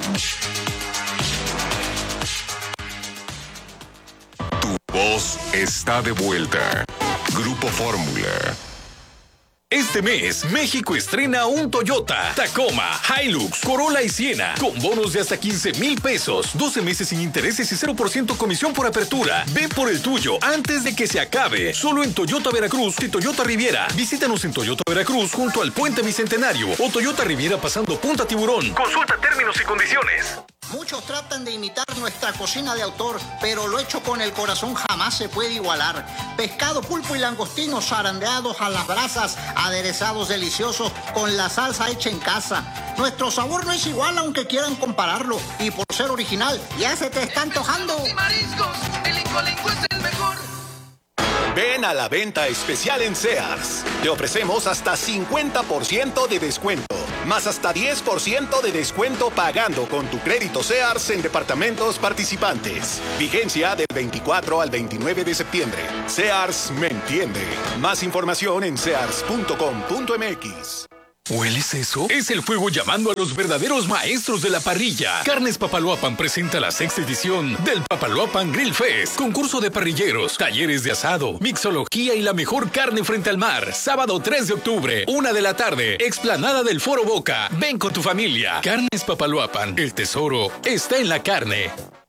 Tu voz está de vuelta. Grupo Fórmula. Este mes, México estrena un Toyota, Tacoma, Hilux, Corolla y Siena, con bonos de hasta quince mil pesos, doce meses sin intereses y cero por ciento comisión por apertura. Ve por el tuyo antes de que se acabe. Solo en Toyota Veracruz y Toyota Riviera. Visítanos en Toyota Veracruz junto al Puente Bicentenario o Toyota Riviera pasando Punta Tiburón. Consulta términos y condiciones. Muchos tratan de imitar nuestra cocina de autor, pero lo hecho con el corazón jamás se puede igualar. Pescado, pulpo y langostinos zarandeados a las brasas, aderezados deliciosos con la salsa hecha en casa. Nuestro sabor no es igual aunque quieran compararlo, y por ser original ya se te está antojando. Mariscos, el Incolenco es el mejor. Ven a la venta especial en Sears. Te ofrecemos hasta cincuenta por ciento de descuento. más hasta diez por ciento de descuento pagando con tu crédito Sears en departamentos participantes. Vigencia del veinticuatro al veintinueve de septiembre. Sears me entiende. Más información en sears punto com punto m x. ¿Hueles eso? Es el fuego llamando a los verdaderos maestros de la parrilla. Carnes Papaloapan presenta la sexta edición del Papaloapan Grill Fest. Concurso de parrilleros, talleres de asado, mixología y la mejor carne frente al mar. Sábado tres de octubre, una de la tarde, explanada del Foro Boca. Ven con tu familia. Carnes Papaloapan, el tesoro está en la carne.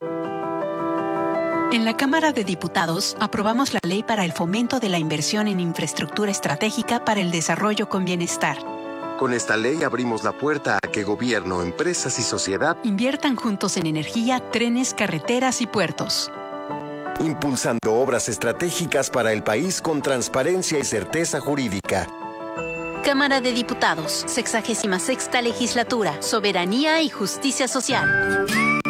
En la Cámara de Diputados aprobamos la ley para el fomento de la inversión en infraestructura estratégica para el desarrollo con bienestar. Con esta ley abrimos la puerta a que gobierno, empresas y sociedad inviertan juntos en energía, trenes, carreteras y puertos. Impulsando obras estratégicas para el país con transparencia y certeza jurídica. Cámara de Diputados, sexagésima sexta legislatura, soberanía y justicia social.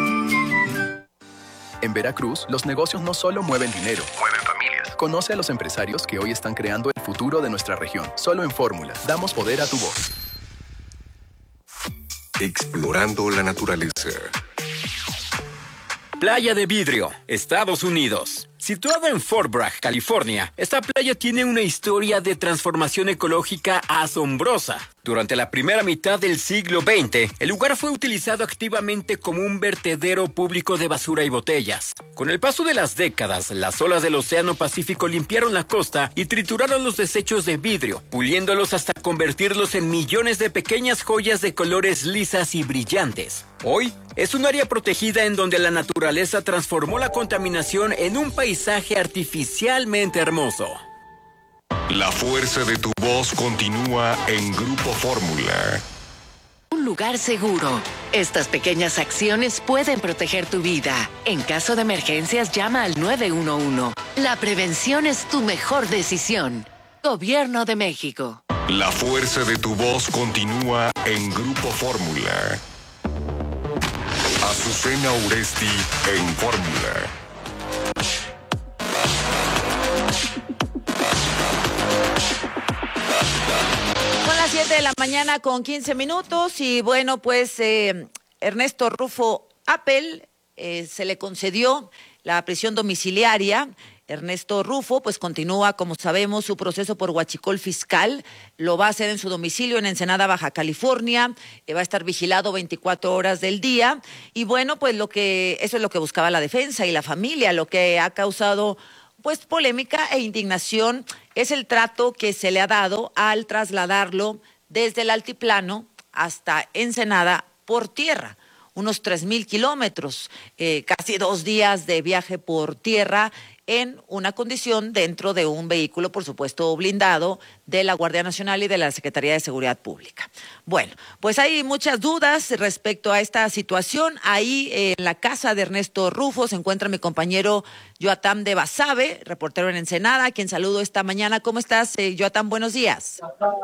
En Veracruz, los negocios no solo mueven dinero, mueven familias. Conoce a los empresarios que hoy están creando el futuro de nuestra región. Solo en Fórmula, damos poder a tu voz. Explorando la naturaleza. Playa de Vidrio, Estados Unidos. Situada en Fort Bragg, California, esta playa tiene una historia de transformación ecológica asombrosa. Durante la primera mitad del siglo veinte, el lugar fue utilizado activamente como un vertedero público de basura y botellas. Con el paso de las décadas, las olas del Océano Pacífico limpiaron la costa y trituraron los desechos de vidrio, puliéndolos hasta convertirlos en millones de pequeñas joyas de colores lisas y brillantes. Hoy, es un área protegida en donde la naturaleza transformó la contaminación en un paisaje artificialmente hermoso. La fuerza de tu voz continúa en Grupo Fórmula. Un lugar seguro. Estas pequeñas acciones pueden proteger tu vida. En caso de emergencias, llama al nueve uno uno. La prevención es tu mejor decisión. Gobierno de México. La fuerza de tu voz continúa en Grupo Fórmula. Azucena Uresti en Fórmula. Son las siete de la mañana con quince minutos y bueno, pues eh, Ernesto Rufo Appel eh, se le concedió la prisión domiciliaria. Ernesto Rufo pues continúa, como sabemos, su proceso por huachicol fiscal. Lo va a hacer en su domicilio en Ensenada, Baja California. Eh, va a estar vigilado veinticuatro horas del día. Y bueno, pues lo que eso es lo que buscaba la defensa y la familia. Lo que ha causado pues polémica e indignación es el trato que se le ha dado al trasladarlo desde el altiplano hasta Ensenada por tierra. Unos tres mil kilómetros, eh, casi dos días de viaje por tierra en una condición dentro de un vehículo, por supuesto, blindado de la Guardia Nacional y de la Secretaría de Seguridad Pública. Bueno, pues hay muchas dudas respecto a esta situación. Ahí eh, en la casa de Ernesto Rufo se encuentra mi compañero Yoatam de Basabe, reportero en Ensenada, a quien saludo esta mañana. ¿Cómo estás, eh, Yoatam? Buenos días.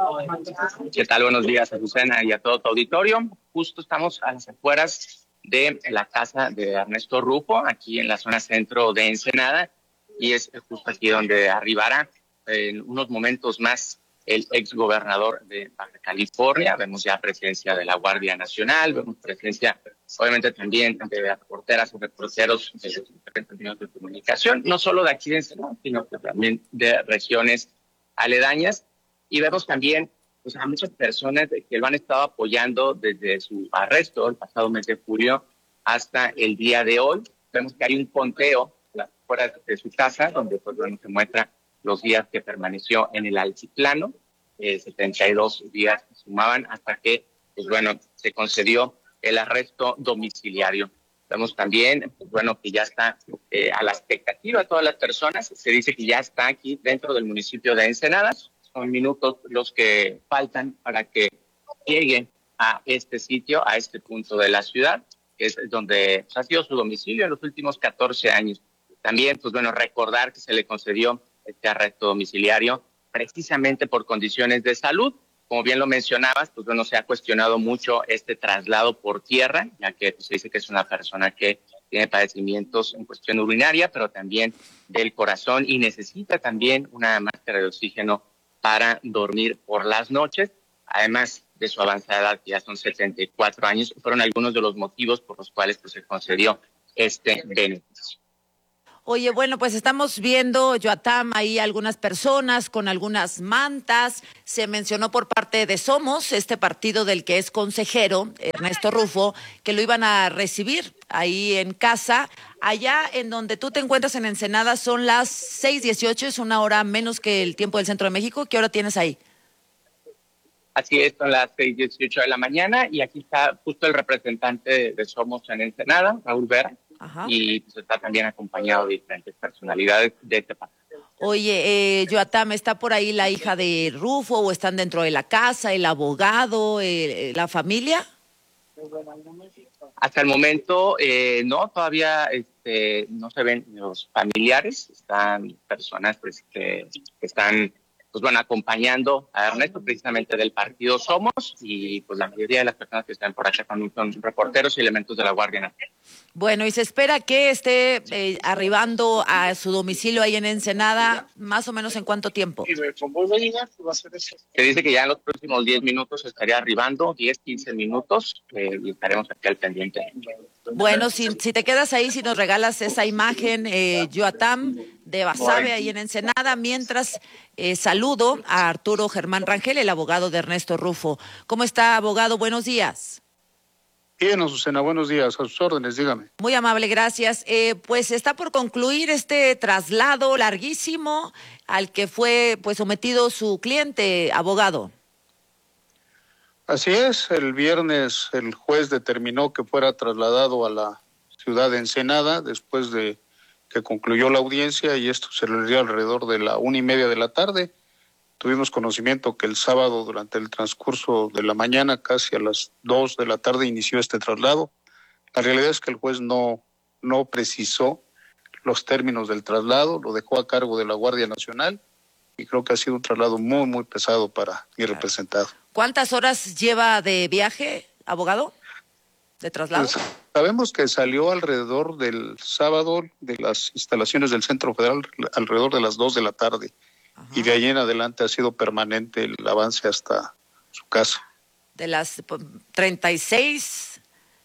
¿Qué tal? Buenos días, Azucena, y a todo tu auditorio. Justo estamos a las afueras de la casa de Ernesto Rufo, aquí en la zona centro de Ensenada, y es justo aquí donde arribará en unos momentos más el exgobernador de Baja California. Vemos ya presencia de la Guardia Nacional, vemos presencia obviamente también de reporteras y reporteros de los diferentes medios de comunicación, no solo de aquí de Ensenada, sino que también de regiones aledañas, y vemos también pues, a muchas personas que lo han estado apoyando desde su arresto el pasado mes de julio hasta el día de hoy. Vemos que hay un conteo fuera de su casa, donde pues, bueno, se muestra los días que permaneció en el altiplano, eh, setenta y dos días que sumaban hasta que, pues bueno, se concedió el arresto domiciliario. Vemos también, pues bueno, que ya está eh, a la expectativa de todas las personas. Se dice que ya está aquí dentro del municipio de Ensenada. Son minutos los que faltan para que llegue a este sitio, a este punto de la ciudad, que es donde ha sido su domicilio en los últimos catorce años. También, pues bueno, recordar que se le concedió este arresto domiciliario precisamente por condiciones de salud. Como bien lo mencionabas, pues bueno, se ha cuestionado mucho este traslado por tierra, ya que pues, se dice que es una persona que tiene padecimientos en cuestión urinaria, pero también del corazón y necesita también una máscara de oxígeno para dormir por las noches. además de su avanzada edad, que ya son setenta y cuatro años, fueron algunos de los motivos por los cuales pues, se concedió este beneficio. Oye, bueno, pues estamos viendo, Yoatam, ahí algunas personas con algunas mantas. Se mencionó por parte de Somos, este partido del que es consejero, Ernesto Rufo, que lo iban a recibir ahí en casa. Allá en donde tú te encuentras en Ensenada son las seis dieciocho, es una hora menos que el tiempo del Centro de México. ¿Qué hora tienes ahí? Así es, son las seis dieciocho de la mañana y aquí está justo el representante de, de Somos en Ensenada, Raúl Vera. Ajá. Y pues, está también acompañado de diferentes personalidades de este país. Oye, eh, Yoatam, ¿está por ahí la hija de Rufo o están dentro de la casa, el abogado, eh, la familia? Hasta el momento, eh, no, todavía este, no se ven los familiares, están personas pues, que, que están pues, bueno, acompañando a Ernesto precisamente del partido Somos y pues la mayoría de las personas que están por acá son, son reporteros y elementos de la Guardia Nacional. Bueno, y se espera que esté eh, arribando a su domicilio ahí en Ensenada, más o menos en cuánto tiempo. Se dice que ya en los próximos diez minutos estaría arribando, diez, quince minutos, eh, y estaremos aquí al pendiente. Bueno, si, si te quedas ahí, si nos regalas esa imagen, eh, Yoatam, de Basabe ahí en Ensenada, mientras eh, saludo a Arturo Germán Rangel, el abogado de Ernesto Rufo. ¿Cómo está, abogado? Buenos días. Bien, Azucena, buenos días. A sus órdenes, dígame. Muy amable, gracias. Eh, pues está por concluir este traslado larguísimo al que fue pues sometido su cliente, abogado. Así es, el viernes el juez determinó que fuera trasladado a la ciudad de Ensenada después de que concluyó la audiencia y esto se le dio alrededor de la una y media de la tarde. Tuvimos conocimiento que el sábado durante el transcurso de la mañana, casi a las dos de la tarde, inició este traslado. La realidad es que el juez no, no precisó los términos del traslado, lo dejó a cargo de la Guardia Nacional y creo que ha sido un traslado muy, muy pesado para mi representado. ¿Cuántas horas lleva de viaje, abogado, de traslado? Pues, sabemos que salió alrededor del sábado de las instalaciones del Centro Federal alrededor de las dos de la tarde. Ajá. Y de ahí en adelante ha sido permanente el avance hasta su casa. De las treinta y seis,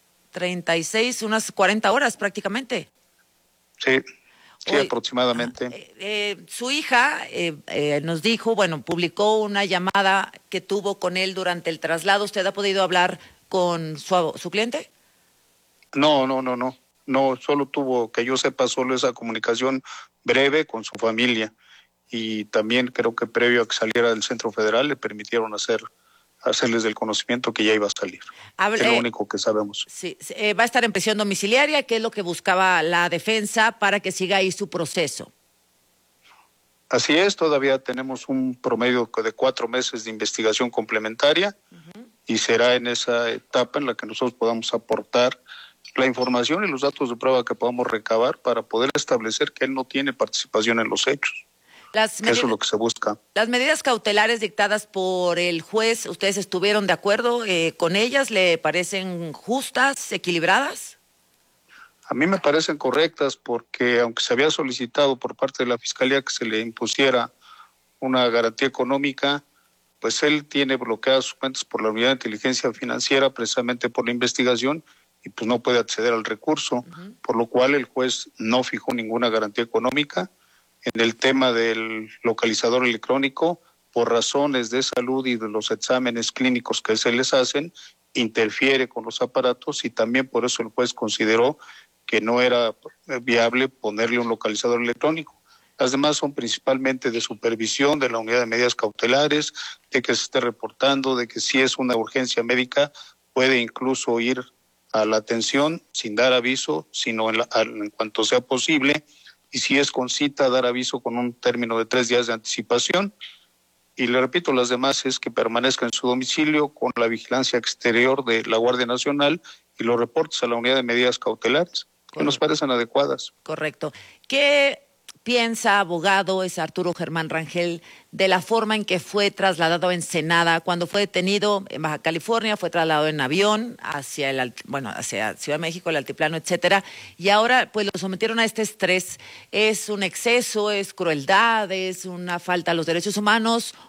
unas cuarenta horas prácticamente. Sí, sí, Hoy, aproximadamente. Eh, eh, su hija eh, eh, nos dijo, bueno, publicó una llamada que tuvo con él durante el traslado. ¿Usted ha podido hablar con su, su cliente? No, no, no, no. No, solo tuvo, que yo sepa, solo esa comunicación breve con su familia. Y también creo que previo a que saliera del Centro Federal le permitieron hacer hacerles del conocimiento que ya iba a salir. Hable, es lo único que sabemos. Sí, eh, va a estar en prisión domiciliaria, que es lo que buscaba la defensa para que siga ahí su proceso. Así es, todavía tenemos un promedio de cuatro meses de investigación complementaria uh-huh. y será en esa etapa en la que nosotros podamos aportar la información y los datos de prueba que podamos recabar para poder establecer que él no tiene participación en los hechos. Las medidas, Eso es lo que se busca. Las medidas cautelares dictadas por el juez, ¿ustedes estuvieron de acuerdo eh, con ellas? ¿Le parecen justas, equilibradas? A mí me parecen correctas porque aunque se había solicitado por parte de la Fiscalía que se le impusiera una garantía económica, pues él tiene bloqueadas sus cuentas por la Unidad de Inteligencia Financiera precisamente por la investigación y pues no puede acceder al recurso, uh-huh. por lo cual el juez no fijó ninguna garantía económica. En el tema del localizador electrónico, por razones de salud y de los exámenes clínicos que se les hacen, interfiere con los aparatos y también por eso el juez consideró que no era viable ponerle un localizador electrónico. Las demás son principalmente de supervisión de la unidad de medidas cautelares, de que se esté reportando, de que si es una urgencia médica puede incluso ir a la atención sin dar aviso, sino en, la, en cuanto sea posible. Y si es con cita, dar aviso con un término de tres días de anticipación. Y le repito, las demás es que permanezca en su domicilio con la vigilancia exterior de la Guardia Nacional y los reportes a la unidad de medidas cautelares, que nos parecen adecuadas. Correcto. ¿Qué piensa, abogado, es Arturo Germán Rangel, de la forma en que fue trasladado a Ensenada? Cuando fue detenido en Baja California, fue trasladado en avión hacia el, bueno, hacia Ciudad de México, el altiplano, etcétera, y ahora pues lo sometieron a este estrés. ¿Es un exceso, es crueldad, es una falta a los derechos humanos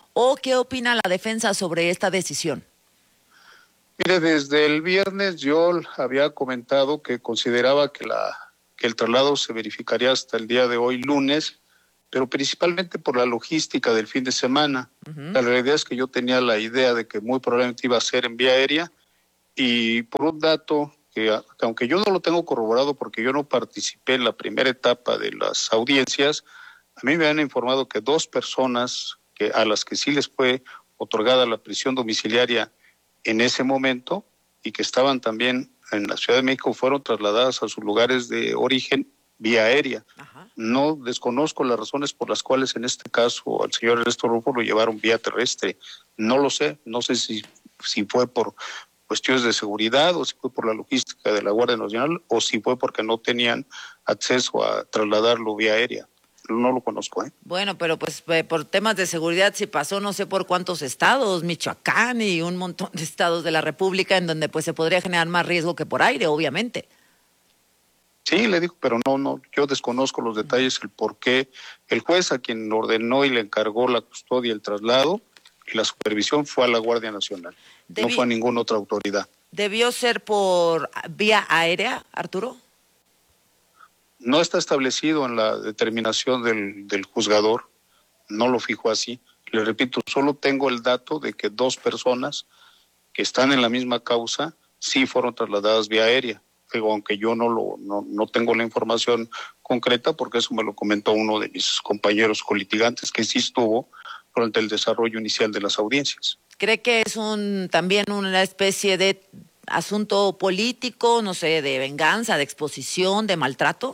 ¿O qué opina la defensa sobre esta decisión? Mire, desde el viernes yo había comentado que consideraba que, la, que el traslado se verificaría hasta el día de hoy, lunes, pero principalmente por la logística del fin de semana. Uh-huh. La realidad es que yo tenía la idea de que muy probablemente iba a ser en vía aérea, y por un dato que, que aunque yo no lo tengo corroborado porque yo no participé en la primera etapa de las audiencias, a mí me han informado que dos personas que, a las que sí les fue otorgada la prisión domiciliaria en ese momento y que estaban también en la Ciudad de México fueron trasladadas a sus lugares de origen vía aérea. Ajá. No desconozco las razones por las cuales en este caso al señor Ernesto Rufo lo llevaron vía terrestre. No lo sé, no sé si, si fue por cuestiones de seguridad o si fue por la logística de la Guardia Nacional o si fue porque no tenían acceso a trasladarlo vía aérea. No lo conozco, ¿eh? Bueno, pero pues eh, por temas de seguridad sí pasó no sé por cuántos estados, Michoacán y un montón de estados de la República en donde pues se podría generar más riesgo que por aire, obviamente. Sí, le digo, pero no, no, yo desconozco los detalles, el por qué. El juez a quien ordenó y le encargó la custodia y el traslado y la supervisión fue a la Guardia Nacional, Debi- no fue a ninguna otra autoridad. ¿Debió ser por vía aérea, Arturo? No está establecido en la determinación del, del juzgador, no lo fijo así. Le repito, solo tengo el dato de que dos personas que están en la misma causa sí fueron trasladadas vía aérea, pero aunque yo no, lo, no, no tengo la información concreta, porque eso me lo comentó uno de mis compañeros colitigantes que sí estuvo durante el desarrollo inicial de las audiencias. ¿Cree que es un también una especie de asunto político, no sé, de venganza, de exposición, de maltrato?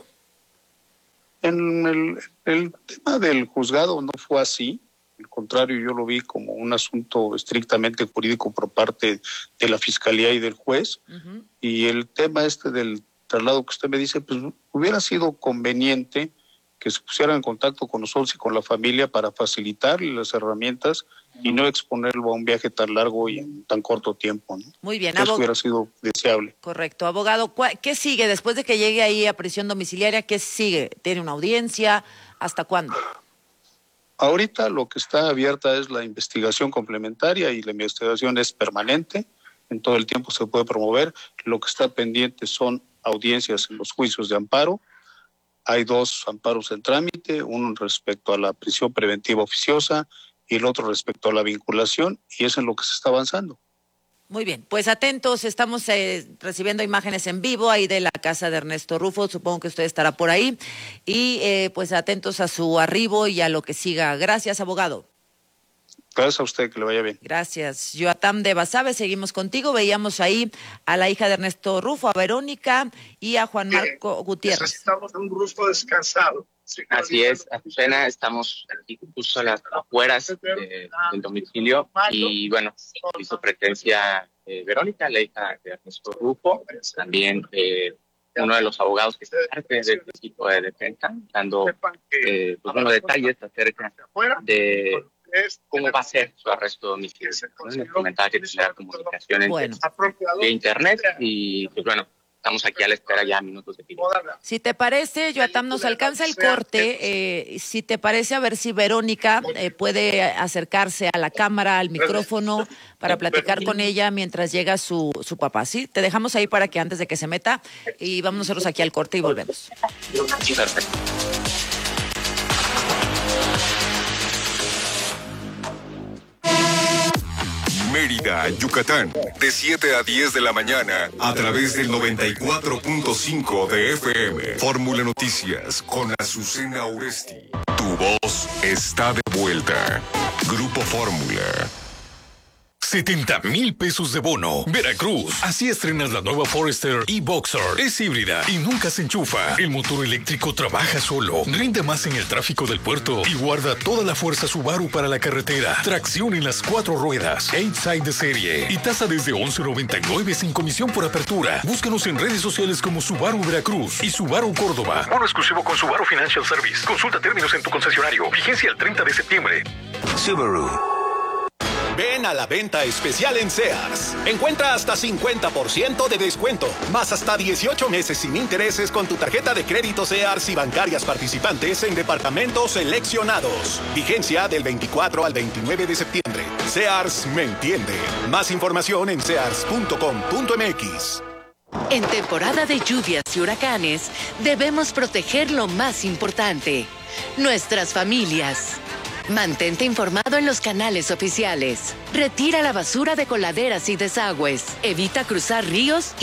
En el, el tema del juzgado no fue así, al contrario, yo lo vi como un asunto estrictamente jurídico por parte de la Fiscalía y del juez, uh-huh. Y el tema este del traslado que usted me dice, pues hubiera sido conveniente que se pusieran en contacto con nosotros y con la familia para facilitarle las herramientas y no exponerlo a un viaje tan largo y en tan corto tiempo, ¿no? Muy bien. Eso abog- hubiera sido deseable. Correcto. Abogado, ¿qué sigue después de que llegue ahí a prisión domiciliaria? ¿Qué sigue? ¿Tiene una audiencia? ¿Hasta cuándo? Ahorita lo que está abierta es la investigación complementaria y la investigación es permanente, en todo el tiempo se puede promover. Lo que está pendiente son audiencias en los juicios de amparo. Hay dos amparos en trámite, uno respecto a la prisión preventiva oficiosa y el otro respecto a la vinculación, y es en lo que se está avanzando. Muy bien, pues atentos, estamos eh, recibiendo imágenes en vivo ahí de la casa de Ernesto Rufo, supongo que usted estará por ahí, y eh, pues atentos a su arribo y a lo que siga. Gracias, abogado. Gracias a usted, que le vaya bien. Gracias. Yoatam de Basabe, seguimos contigo. Veíamos ahí a la hija de Ernesto Rufo, a Verónica y a Juan Marco Bien. Gutiérrez. Necesitamos un Rufo descansado. Sí, así es, Azucena, estamos aquí justo a las afueras de, del domicilio y bueno, hizo presencia eh, Verónica, la hija de Ernesto Rufo, también eh, uno de los abogados que está parte del equipo de defensa, dando eh, pues, unos detalles acerca de cómo va a ser su arresto domiciliario. Nos comentaba que tendrá comunicaciones bueno. de internet y pues bueno, estamos aquí a la espera ya minutos de tiempo. Si te parece, Yoatam, nos alcanza el corte. Eh, si te parece, a ver si Verónica eh, puede acercarse a la cámara, al micrófono, para platicar con ella mientras llega su, su papá. ¿Sí? Te dejamos ahí para que antes de que se meta y vamos nosotros aquí al corte y volvemos. Perfecto. Mérida, Yucatán, de siete a diez de la mañana, a través del noventa y cuatro punto cinco de F M. Fórmula Noticias, con Azucena Oresti. Tu voz está de vuelta. Grupo Fórmula. setenta mil pesos de bono. Veracruz. Así estrenas la nueva Forester e-Boxer. Es híbrida y nunca se enchufa. El motor eléctrico trabaja solo. Rinde más en el tráfico del puerto y guarda toda la fuerza Subaru para la carretera. Tracción en las cuatro ruedas. eight side de serie. Y tasa desde once noventa y nueve sin comisión por apertura. Búscanos en redes sociales como Subaru Veracruz y Subaru Córdoba. Bono exclusivo con Subaru Financial Service. Consulta términos en tu concesionario. Vigencia el treinta de septiembre. Subaru. Ven a la venta especial en Sears. Encuentra hasta cincuenta por ciento de descuento, más hasta dieciocho meses sin intereses con tu tarjeta de crédito Sears y bancarias participantes en departamentos seleccionados. Vigencia del veinticuatro al veintinueve de septiembre. Sears me entiende. Más información en sears punto com punto m x. En temporada de lluvias y huracanes, debemos proteger lo más importante, nuestras familias. Mantente informado en los canales oficiales. Retira la basura de coladeras y desagües. Evita cruzar ríos